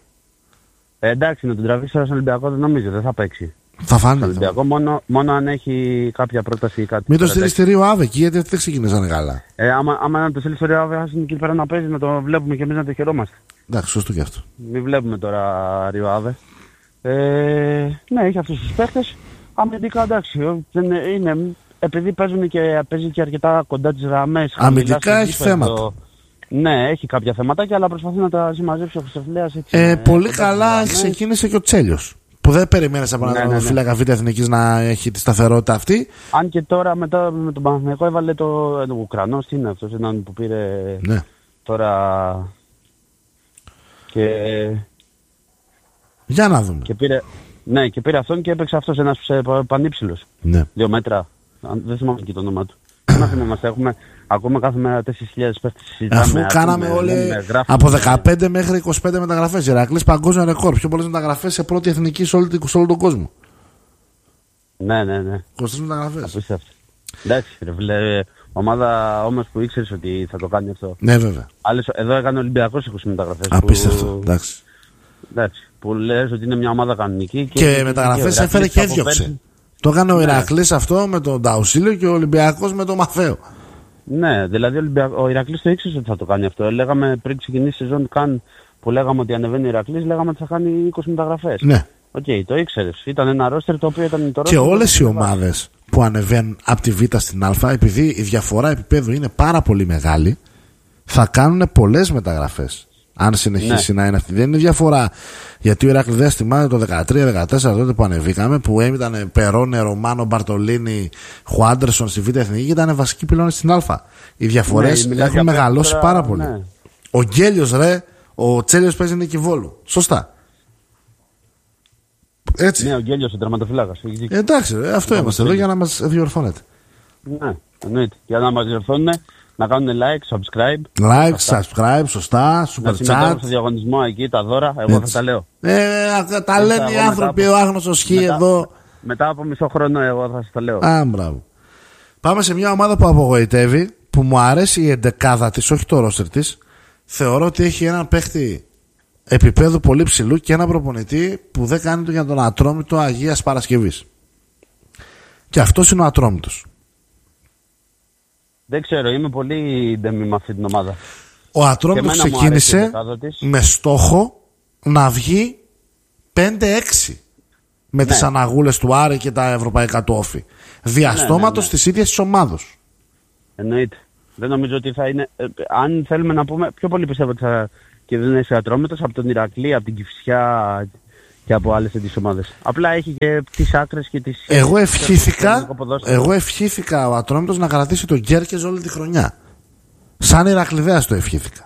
Ε, εντάξει, να τον τραβήξει τώρα στον Ολυμπιακό δεν νομίζω, δεν θα παίξει. Θα φάνει. Στον Ολυμπιακό μόνο, μόνο αν έχει κάποια πρόταση ή κάτι. Μην το στείλει στη Ρίο Άβε εκεί, γιατί δεν ξεκινήσανε καλά. Ε, άμα, άμα να το στείλει στη Ρίο Άβε, α είναι εκεί πέρα να παίζει, να το βλέπουμε και εμείς να το χαιρόμαστε. Εντάξει, σωστό και αυτό. Μην βλέπουμε τώρα Ρίο Άβε. Ε, ναι, έχει αυτούς τους παίχτες. Αμυντικά εντάξει, δεν είναι. Επειδή παίζουν και, παίζει και αρκετά κοντά τις γραμμές. Αμυντικά έχει θέματα. Το... Ναι, έχει κάποια θεματάκια, αλλά προσπαθεί να τα συμμαζέψει ο Χρυστοφυλέας. Ε, πολύ καλά ξεκίνησε και ο Τσέλιος. Που δεν περιμένεις από ναι, έναν ναι, ναι. φύλακα Β' Εθνικής να έχει τη σταθερότητα αυτή. Αν και τώρα μετά με τον Παναθηναϊκό έβαλε το, το Ουκρανός, τι είναι αυτός, έναν που πήρε ναι. τώρα και... Για να δούμε. Και πήρε, ναι, και πήρε αυτόν και έπαιξε αυτός ένας πανύψηλος. Ναι. Δύο μέτρα. Δεν θυμάμαι και το όνομα του. Δεν θυμόμαστε, έχουμε ακόμα κάθε μέρα τέσσερις χιλιάδες παίχτες. Αφού κάναμε όλοι από δεκαπέντε μέχρι είκοσι πέντε μεταγραφές. Ηρακλής παγκόσμιο ρεκόρ. Πιο πολλές μεταγραφές σε πρώτη εθνική σε, όλη, σε όλο τον κόσμο. Ναι, ναι, ναι. είκοσι τρεις μεταγραφές. Απίστευτο. Εντάξει, ρε φίλε. Ομάδα όμως που ήξερες ότι θα το κάνει αυτό. Ναι, βέβαια. Άλλες, εδώ έκανε ο Ολυμπιακός είκοσι μεταγραφές. Απίστευτο. Που... Εντάξει. Εντάξει. Που λες ότι είναι μια ομάδα κανονική. Και, και μεταγραφές έφερε και έδιωξε. Το έκανε ο Ηρακλής ναι. αυτό με τον Νταουσίλιο και ο Ολυμπιακός με τον Μαθαίο. Ναι, δηλαδή ο, Ολυμπιακ... ο Ηρακλής το ήξερε ότι θα το κάνει αυτό. Λέγαμε πριν ξεκινήσει η σεζόν καν που λέγαμε ότι ανεβαίνει ο Ηρακλής, λέγαμε ότι θα κάνει είκοσι μεταγραφές. Ναι. Οκ, okay, το ήξερες. Ήταν ένα ρόστερ το οποίο ήταν το ρόστερ. Και όλες οι ομάδες που ανεβαίνουν από τη Β στην Α, επειδή η διαφορά επίπεδου είναι πάρα πολύ μεγάλη, θα κάνουν πολλές μεταγραφές. Αν συνεχίσει ναι. να είναι αυτή. Δεν είναι διαφορά. Γιατί ο Ηρακλήδες θυμάται το δεκατρία δεκατέσσερα τότε που ανεβήκαμε, που ήταν Περόνε, Ρωμάνο, Μπαρτολίνη, Χουάντερσον στη Β' Εθνική και ήταν βασικοί πυλώνες στην Α. Οι διαφορές ναι, έχουν μεγαλώσει τώρα, πάρα πολύ. Ναι. Ο Γκέλιος ρε, ο Τσέλιος παίζει Νίκη Βόλου. Σωστά. Έτσι. Ναι, ο Γκέλιος ο τερματοφυλάκας. Ε, εντάξει, ρε, αυτό είμαστε εδώ για να μας διορθώνετε. Ναι, εννοείται. Για να μας διορθώνουν. Να κάνουν like, subscribe. Like, subscribe, σωστά, super chat. Να συμμετέχουν στο διαγωνισμό εκεί, τα δώρα, εγώ έτσι. Θα τα λέω. Ε, τα λένε οι άνθρωποι, από... ο άγνωστος Χ εδώ. Μετά από μισό χρόνο εγώ θα σας τα λέω. Α, μπράβο. Πάμε σε μια ομάδα που απογοητεύει, που μου αρέσει η εντεκάδα της, όχι το ρόστερ της. Θεωρώ ότι έχει έναν παίχτη επίπεδου πολύ ψηλού και έναν προπονητή που δεν κάνει το για τον Ατρόμητο Αγίας Παρασκευής. Και αυτός είναι ο Ατρόμητος. Δεν ξέρω, είμαι πολύ ντεμή με αυτή την ομάδα. Ο Ατρόμητος ξεκίνησε με στόχο να βγει πέντε έξι. με ναι. τις αναγούλες του Άρη και τα ευρωπαϊκά του όφη. Διαστόματος ναι, ναι, ναι. της ίδιας της ομάδος. Εννοείται. Δεν νομίζω ότι θα είναι. Ε, αν θέλουμε να πούμε, πιο πολύ πιστεύω ότι θα κερδίσει Ατρόμητος από τον Ηρακλή, από την Κυφσιά και από άλλες τέτοιες ομάδες. Απλά έχει και τις άκρες και τις. Εγώ ευχήθηκα, εγώ ευχήθηκα ο Ατρόμητος να κρατήσει τον Γκέρκες όλη τη χρονιά. Σαν Ηρακλειδέας το ευχήθηκα.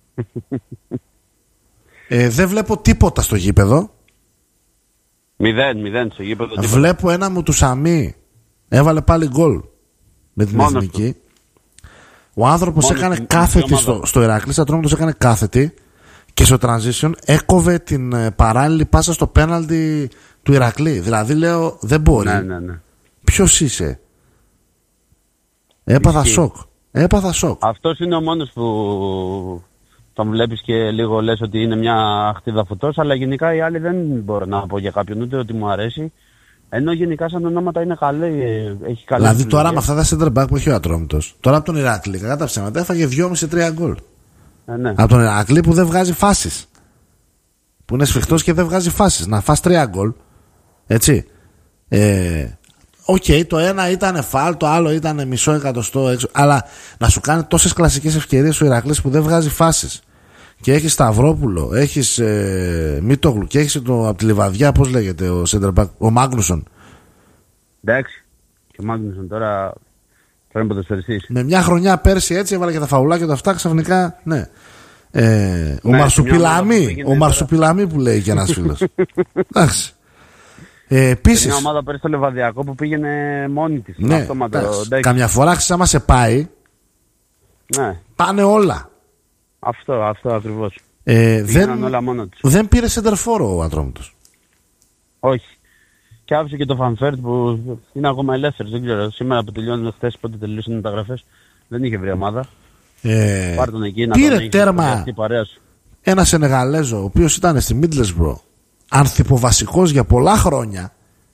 ε, δεν βλέπω τίποτα στο γήπεδο. Μηδέν, μηδέν στο γήπεδο. Βλέπω ένα μου του Σαμί. Έβαλε πάλι γκολ με την Μόνος εθνική. Του. Ο άνθρωπος Μόνος έκανε κάθετη στο, στο Ηράκλειο. Ο Ατρόμητος έκανε κάθετη και στο transition έκοβε την ε, παράλληλη πάσα στο πέναλτι του Ηρακλή. Δηλαδή λέω δεν μπορεί. Ναι, ναι, ναι. Ποιος είσαι? Έπαθα Ισχύει. σοκ. Έπαθα σοκ. Αυτός είναι ο μόνος που τον βλέπεις και λίγο λες ότι είναι μια χτίδα φωτός, αλλά γενικά οι άλλοι δεν μπορώ να πω για κάποιον ούτε ότι μου αρέσει. Ενώ γενικά σαν ονόματα είναι καλή, έχει καλή. Δηλαδή τώρα με αυτά τα center back που έχει ο Ατρόμητος, τώρα από τον Ηράκλη, κατά τα ψέματα, έφαγε δυόμισι τρία γκολ. Ε, ναι. Από τον Ηράκλη που δεν βγάζει φάσεις. Που είναι σφιχτός και δεν βγάζει φάσεις. Να φας τρία γκολ. Έτσι. Ε, Οκ, okay, το ένα ήταν φάλ, το άλλο ήταν μισό εκατοστό έξω. Αλλά να σου κάνει τόσες κλασικές ευκαιρίες ο Ηρακλής που δεν βγάζει φάσεις. Και έχεις Σταυρόπουλο, έχεις ε, Μίτογλου και έχεις το, από τη Λιβαδιά, πώς λέγεται ο center back, ο Μάγνουσον. Εντάξει. Και ο Μάγνουσον τώρα πρέπει να ποδοσφαιριστής. Με μια χρονιά πέρσι έτσι έβαλε και τα φαουλάκια του αυτά, ξαφνικά, ναι. Ε, ο ναι, Μαρσουπιλαμή, ο Μαρσουπιλαμή που λέει και ένας φίλος. Εντάξει. Ε, επίσης, μια ομάδα πέρυσι στο Λεβαδιακό που πήγαινε μόνη της. Ναι, καμιά φορά άμα σε πάει, ναι. Πάνε όλα. Αυτό, αυτό ακριβώς. Ε, δεν, όλα μόνο τους. δεν πήρε σεντερφόρο ο Ατρόμητος. Όχι. Και άφησε και το Φανφέρτ που είναι ακόμα ελεύθερος. Δεν ξέρω. Σήμερα που τελειώνουν χθες, πότε τελείωσαν οι μεταγραφές, δεν είχε βρει ομάδα. Ε, Πάρ' τον εκεί να πήρε τον τέρμα ένα Σενεγαλέζο, ο οποίος ήταν στη Middlesbrough, ανθυποβασικός για πολλά χρόνια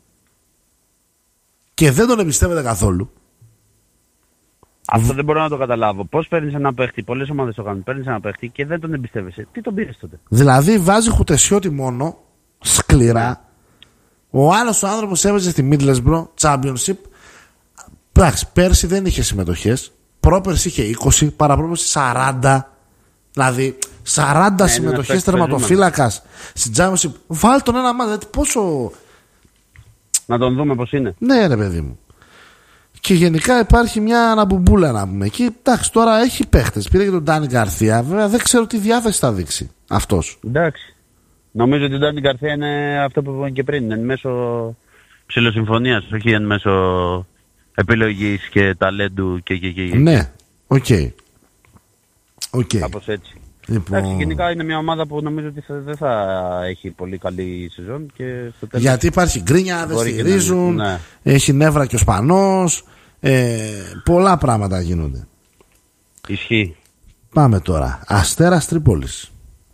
και δεν τον εμπιστεύεται καθόλου. Αυτό δεν μπορώ να το καταλάβω. Πώς παίρνεις ένα παίχτη, πολλές ομάδες το κάνουν. Παίρνεις ένα παίχτη και δεν τον εμπιστεύεσαι. Τι τον πήρες τότε? Δηλαδή βάζει Χουτεσιώτη μόνο, σκληρά. Ο άλλος ο άνθρωπος έβαζε στη Middlesbrough Championship. Εντάξει, πέρσι δεν είχε συμμετοχές. Πρόπερσι είχε είκοσι, παραπρόπερσι σαράντα. Δηλαδή σαράντα ναι, συμμετοχές τερματοφύλακας στην Championship. Βάλ τον ένα μάτι, δηλαδή πόσο. Να τον δούμε πώς είναι. Ναι, ρε παιδί μου. Και γενικά υπάρχει μια αναμπουμπούλα να πούμε εκεί. Εντάξει, τώρα έχει παίχτες. Πήρε και τον Ντάνι Γκαρθία. Βέβαια δεν ξέρω τι διάθεση θα δείξει αυτός. Εντάξει. Νομίζω ότι ο Ντάνι Γκαρθία είναι αυτό που είπαμε και πριν. Είναι μέσω ψιλοσυμφωνίας, όχι εν μέσω επιλογής και ταλέντου και και και. Ναι, οκ. Okay. Okay. Κάπως έτσι. Λοιπόν... Εντάξει, γενικά είναι μια ομάδα που νομίζω ότι θα, δεν θα έχει πολύ καλή σεζόν και στο τέλος... Γιατί υπάρχει γκρίνια, δεν στηρίζουν, ναι. Έχει νεύρα και ο Σπανός, ε, πολλά πράγματα γίνονται. Ισχύει. Πάμε τώρα. Αστέρας Τρίπολης.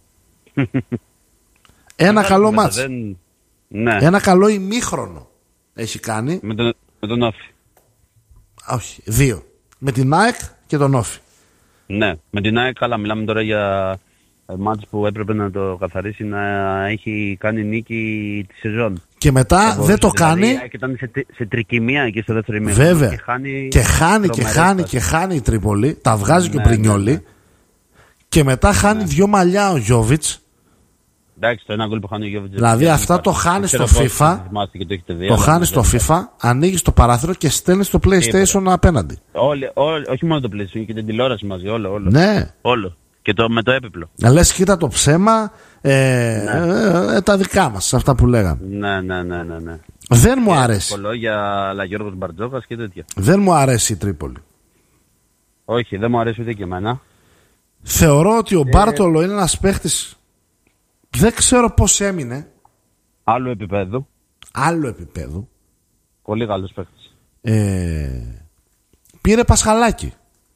Ένα καλό μάτς. Δεν... Ναι. Ένα καλό ημίχρονο έχει κάνει. Με τον, με τον Όφη. Όχι, δύο. Με την ΑΕΚ και τον Όφη. Ναι, με την ΑΕΚ καλά. Μιλάμε τώρα για μάτς που έπρεπε να το καθαρίσει, να έχει κάνει νίκη τη σεζόν. Και μετά δεν το δηλαδή, κάνει. Η ΑΕΚ ήταν σε, σε τρικυμία εκεί στο δεύτερο ημίχρονο. Βέβαια. Και χάνει και χάνει και χάνει και χάνει η Τρίπολη. Τα βγάζει ναι, και ο Πρινιόλι. Ναι, ναι. Και μετά χάνει ναι. δυο μαλλιά ο Γιόβιτς. Εντάξει, το ένα γκολ που χάνει ο Γιόβιτς. Δηλαδή αυτά το χάνει στο FIFA. Το, το χάνει στο FIFA, ανοίγει το παράθυρο και στέλνει το PlayStation απέναντι. Όλοι, όλοι, όχι μόνο το PlayStation και την τηλεόραση μαζί, όλο. όλο. Ναι. Όλο. Και το, με το έπιπλο. Λες, κοίτα το ψέμα, ε, ναι. ε, ε, τα δικά μας, αυτά που λέγαμε. Ναι, ναι, ναι, ναι, ναι. Δεν μου αρέσει. Κολόγια, αλλά Γιώργος Μπαρτζόκας και τέτοια. Δεν μου αρέσει η Τρίπολη. Όχι, δεν μου αρέσει ούτε και εμένα. Θεωρώ ότι ο ε... Μπάρτολο είναι ένας παίχτης. Δεν ξέρω πώς έμεινε. Άλλου επίπεδου. Άλλο επίπεδου. Πολύ καλός παίχτης. Ε, πήρε Πασχαλάκι.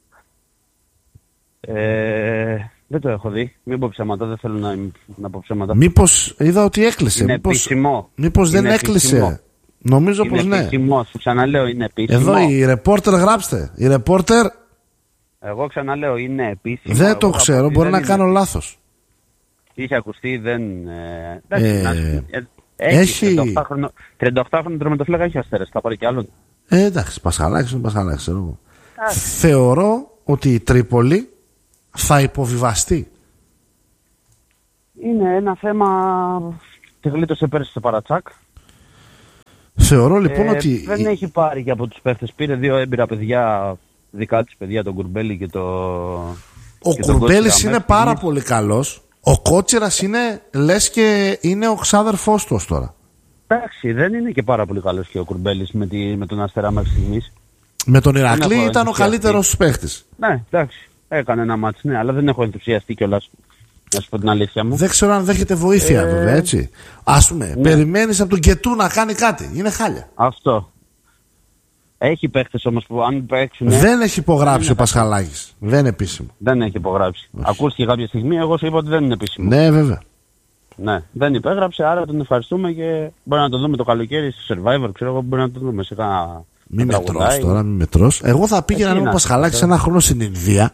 Ε, δεν το έχω δει. Μην πω ψέματα, δεν θέλω να, να πω ψέματα. Μήπως είδα ότι έκλεισε. Είναι μήπως, επίσημο. Μήπως δεν είναι έκλεισε. Επίσημο. Νομίζω είναι πως ναι. Επίσημο. Σου ξαναλέω, είναι επίσημο. Εδώ η ρεπόρτερ γράψτε. Η ρεπόρτερ. Εγώ ξαναλέω, είναι επίσημο. Δεν το ξέρω, μπορεί να είναι... κάνω λάθος. Είχε ακουστεί, δεν. Ε, εντάξει, ε... να, Έχει. τριάντα οκτώ χρονο τερματοφύλακα έχει Αστέρας. Θα πάρει κι άλλον. Ε, εντάξει, Πασχαλάκης είναι Πασχαλάκης, ξέρω εγώ. Θεωρώ ότι η Τρίπολη θα υποβιβαστεί. Είναι ένα θέμα. Τη γλίτωσε πέρσι στο Παρατσάκ. Θεωρώ λοιπόν ε, ότι. Δεν έχει πάρει και από τους παίχτες. Πήρε δύο έμπειρα παιδιά, δικά της παιδιά, τον Κουρμπέλη και το. Ο Κουρμπέλης είναι πάρα στιγμής. Πολύ καλός. Ο Κότσιρας είναι, λες και είναι ο ξάδερφός του ως τώρα. Εντάξει, δεν είναι και πάρα πολύ καλός και ο Κουρμπέλης με, τη, με τον Αστέρα μέχρι στιγμής. Με τον Ηρακλή ήταν ο καλύτερος παίχτης. Ναι, εντάξει, έκανε ένα μάτς, ναι, αλλά δεν έχω ενθουσιαστεί κιόλας. Να σου πω την αλήθεια μου. Δεν ξέρω αν δέχεται βοήθεια, ε... βέβαια, έτσι. Ας πούμε, ναι. Περιμένεις από τον Κετού να κάνει κάτι. Είναι χάλια. Αυτό. Έχει παίχτες όμως που αν παίξουν. Δεν έχει υπογράψει ο Πασχαλάκης. Δεν είναι επίσημο. Δεν έχει υπογράψει. Όχι. Ακούστηκε κάποια στιγμή, εγώ σου είπα ότι δεν είναι επίσημο. Ναι, βέβαια. Ναι, δεν υπέγραψε, άρα τον ευχαριστούμε και μπορεί να το δούμε το καλοκαίρι στο Survivor. Ξέρω εγώ, μπορεί να το δούμε σε κάνα. Μη μετρός τώρα, μη μετρός. Εγώ θα πήγαινα να είμαι ο Πασχαλάκης ένα χρόνο στην Ινδία.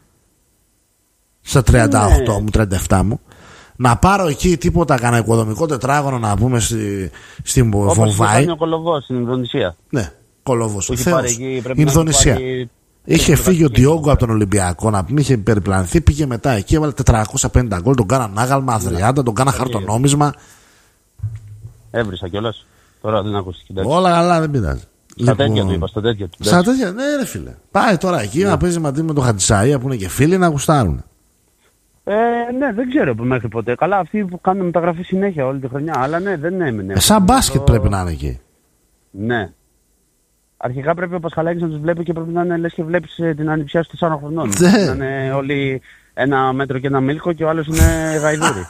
Στα τριάντα οκτώ μου, τριάντα επτά μου. Να πάρω εκεί τίποτα, κανένα οικοδομικό τετράγωνο να πούμε στη, στην Βομβάη. Όπως είναι ο Κολοβός στην Ινδονησία. Ναι, Κολοβός. Ο Θεός. Ινδονησία. Είχε φύγει ο Ντιόγκο από τον Ολυμπιακό να πούμε, είχε περιπλανθεί, πήγε μετά εκεί, έβαλε τετρακόσια πενήντα γκολ, τον κάναν άγαλμα, αδριάντα, τον κάναν χαρτονόμισμα. Έβρισα κιόλας. Τώρα δεν ακούστηκε. Όλα καλά, δεν πειράζει. Στα τέτοια του είπα, στα τέτοια του. Στα τέτοια, ναι, ρε φίλε. Πάει τώρα εκεί να παίζει μαζί με τον Χατζησαΐα που είναι και φίλοι να γουστάρουν. Ε, ναι, δεν ξέρω μέχρι ποτέ. Καλά, αυτοί που κάνουν μεταγραφή συνέχεια όλη τη χρονιά. Αλλά ναι, δεν έμεινε. Ε, σαν μπάσκετ το... πρέπει να είναι εκεί. Ναι. Αρχικά πρέπει ο Πασχαλάκης να τους βλέπει και πρέπει να είναι λες και βλέπεις την ανιψιά σου τεσσάρων χρονών. Ναι. Να είναι όλοι ένα μέτρο και ένα μίλκο και ο άλλος είναι γαϊδούρι.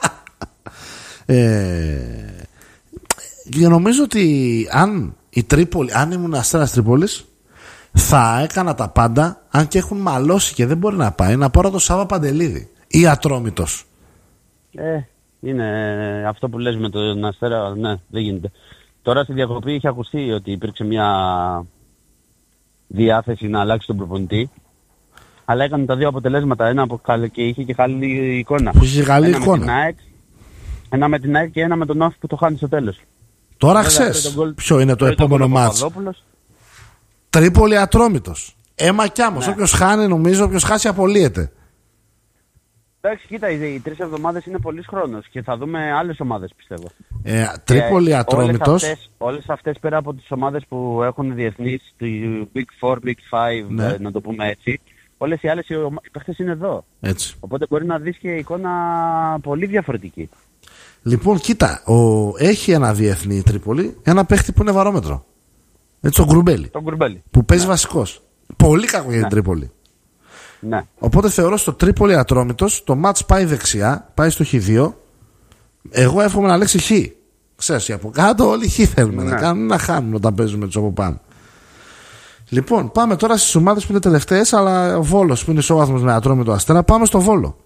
ε, και νομίζω ότι αν, η Τρίπολη, αν ήμουν Αστέρας Τρίπολης θα έκανα τα πάντα, αν και έχουν μαλώσει και δεν μπορεί να πάει, να πάρω το Σάβα Παντελίδη ή Ατρόμητος. Ε, είναι αυτό που λες με τον Αστέρα, ναι, δεν γίνεται. Τώρα στη διακοπή είχε ακουστεί ότι υπήρξε μια διάθεση να αλλάξει τον προπονητή. Αλλά έκανε τα δύο αποτελέσματα. Ένα από και είχε και καλή εικόνα. Είχε καλή ένα εικόνα. Με την ΑΕΚ, ένα με την ΑΕΚ και ένα με τον Όφη που το χάνει στο τέλος. Τώρα ξέρεις ποιο είναι το επόμενο μάτς. Τρίπολη Ατρόμητος. Έμα κι άμμος. Ναι. Όποιος χάνει, νομίζω, όποιος χάσει απολύεται. Εντάξει, κοίτα, οι τρεις εβδομάδες είναι πολύς χρόνος και θα δούμε άλλες ομάδες, πιστεύω. Ε, Τρίπολη Ατρόμητος. Όλες αυτές, όλες αυτές πέρα από τις ομάδες που έχουν διεθνείς, του Big Four, Big Five, ναι. Να το πούμε έτσι, όλες οι άλλες οι παίχτες είναι εδώ. Έτσι. Οπότε μπορεί να δεις και εικόνα πολύ διαφορετική. Λοιπόν, κοίτα, ο, έχει ένα διεθνή Τρίπολη, ένα παίχτη που είναι βαρόμετρο. Έτσι, τον Γκουρμπέλη. Τον Γκουρμπέλη. Που παίζει ναι. βασικός. Πολύ κακό για την ναι. Τρίπολη. Ναι. Οπότε θεωρώ στο Τρίπολη Ατρόμητος το μάτς πάει δεξιά, πάει στο χ δύο. Εγώ εύχομαι να λέξει χ. Ξέρεις, από κάτω όλοι χ θέλουμε ναι. να κάνουν, να χάνουν όταν παίζουμε τους από πάνω. Λοιπόν, πάμε τώρα στις ομάδες που είναι τελευταίες, αλλά ο Βόλος που είναι ισόβαθμος με Ατρόμητο Αστέρα, πάμε στο Βόλο.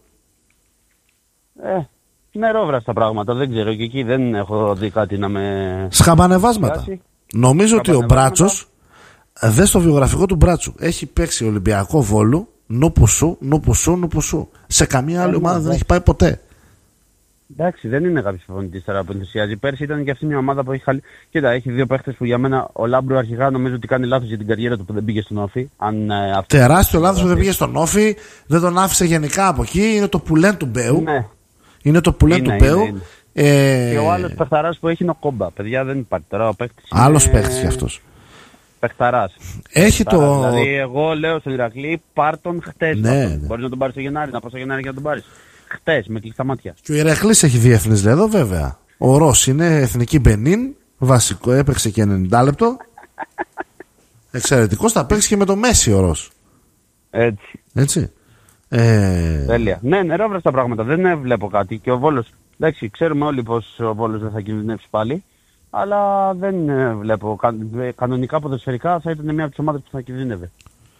Ε, νερόβραστα πράγματα, δεν ξέρω, και εκεί δεν έχω δει κάτι να με... Σχαμπανεβάσματα. Νομίζω ότι ο Μπράτσος, δες το βιογραφικό του Μπράτσου, έχει παίξει Ολυμπιακό Βόλου, νοπουσού, νοπουσού, νοπουσού. Σε καμία άλλη ομάδα δεν έχει πάει ποτέ. Εντάξει, δεν είναι κάποιος προπονητής τώρα που ενθουσιάζει. Πέρσι ήταν και αυτή μια ομάδα που έχει χαλ... Κοίτα, έχει δύο παίχτες που για μένα ο Λάμπρου αρχικά νομίζω ότι κάνει λάθος για την καριέρα του που δεν πήγε στον Όφη. Αν, ε, αυτό... Τεράστιο λάθος που δεν πήγε στον Όφη, δεν τον άφησε γενικά από εκεί. Είναι το πουλέν του Μπέου. Ναι. Είναι το πουλέν του Μπέου. Είναι, είναι. Ε... Και ο άλλος παιχταράς που έχει είναι ο Κόμπα. Παιδιά δεν υπάρχει τώρα. Ο παίχτης άλλος είναι... παίχτης κι αυτός. Παιχταράς. Έχει παιχταράς. το. Δηλαδή, εγώ λέω στον Ηρακλή, πάρ τον χτες. Ναι, ναι. Μπορείς να τον πάρεις στο Γενάρη, να πας στο Γενάρη και να τον πάρεις. Χτες, με κλειστά μάτια. Και ο Ηρακλής έχει διεθνής εδώ, βέβαια. Ο Ρος είναι εθνική Μπενίν. Βασικό, έπαιξε και ενενήντα λεπτό. Εξαιρετικός, θα παίξει και με το Μέση ο Ρος. Έτσι. Έτσι. Ε... Τέλεια. Ναι, νερόβρες τα πράγματα. Δεν βλέπω κάτι. Και ο Βόλος. Εντάξει, ξέρουμε όλοι πως ο Βόλος δεν θα κινδυνεύσει πάλι. Αλλά δεν βλέπω. Κανονικά ποδοσφαιρικά θα ήταν μια από τις ομάδες που θα κινδύνευε.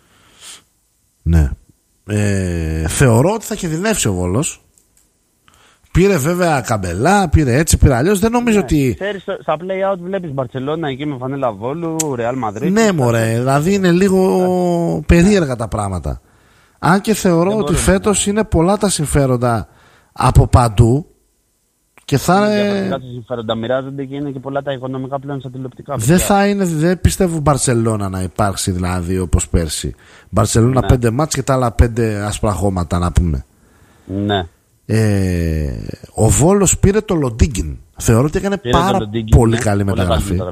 Ναι. Ε, θεωρώ ότι θα κινδυνεύσει ο Βόλος. Πήρε βέβαια Καμπελά, πήρε έτσι, πήρε αλλιώς. Δεν νομίζω ναι, ότι. Ξέρεις, στα play-out βλέπεις Μπαρτσελώνα εκεί με φανέλα Βόλου, Ρεάλ Μαδρίτη. Ναι, μωρέ, δηλαδή είναι λίγο yeah. περίεργα τα πράγματα. Αν και θεωρώ δεν ότι φέτος να... είναι πολλά τα συμφέροντα από παντού. Και θα είναι. Διαφορετικά τα συμφέροντα μοιράζονται και είναι και πολλά τα οικονομικά πλέον στα τηλεοπτικά. Δεν θα είναι, δεν πιστεύω Μπαρσελόνα να υπάρξει δηλαδή όπως πέρσι. Μπαρσελόνα ναι. πέντε μάτς και τα άλλα πέντε άσπρα χώματα να πούμε. Ναι. Ε, ο Βόλος πήρε το Λοντίγκιν. Θεωρώ ότι έκανε πήρε πάρα Λοντίγκιν, πολύ ναι. καλή πολύ μεταγραφή.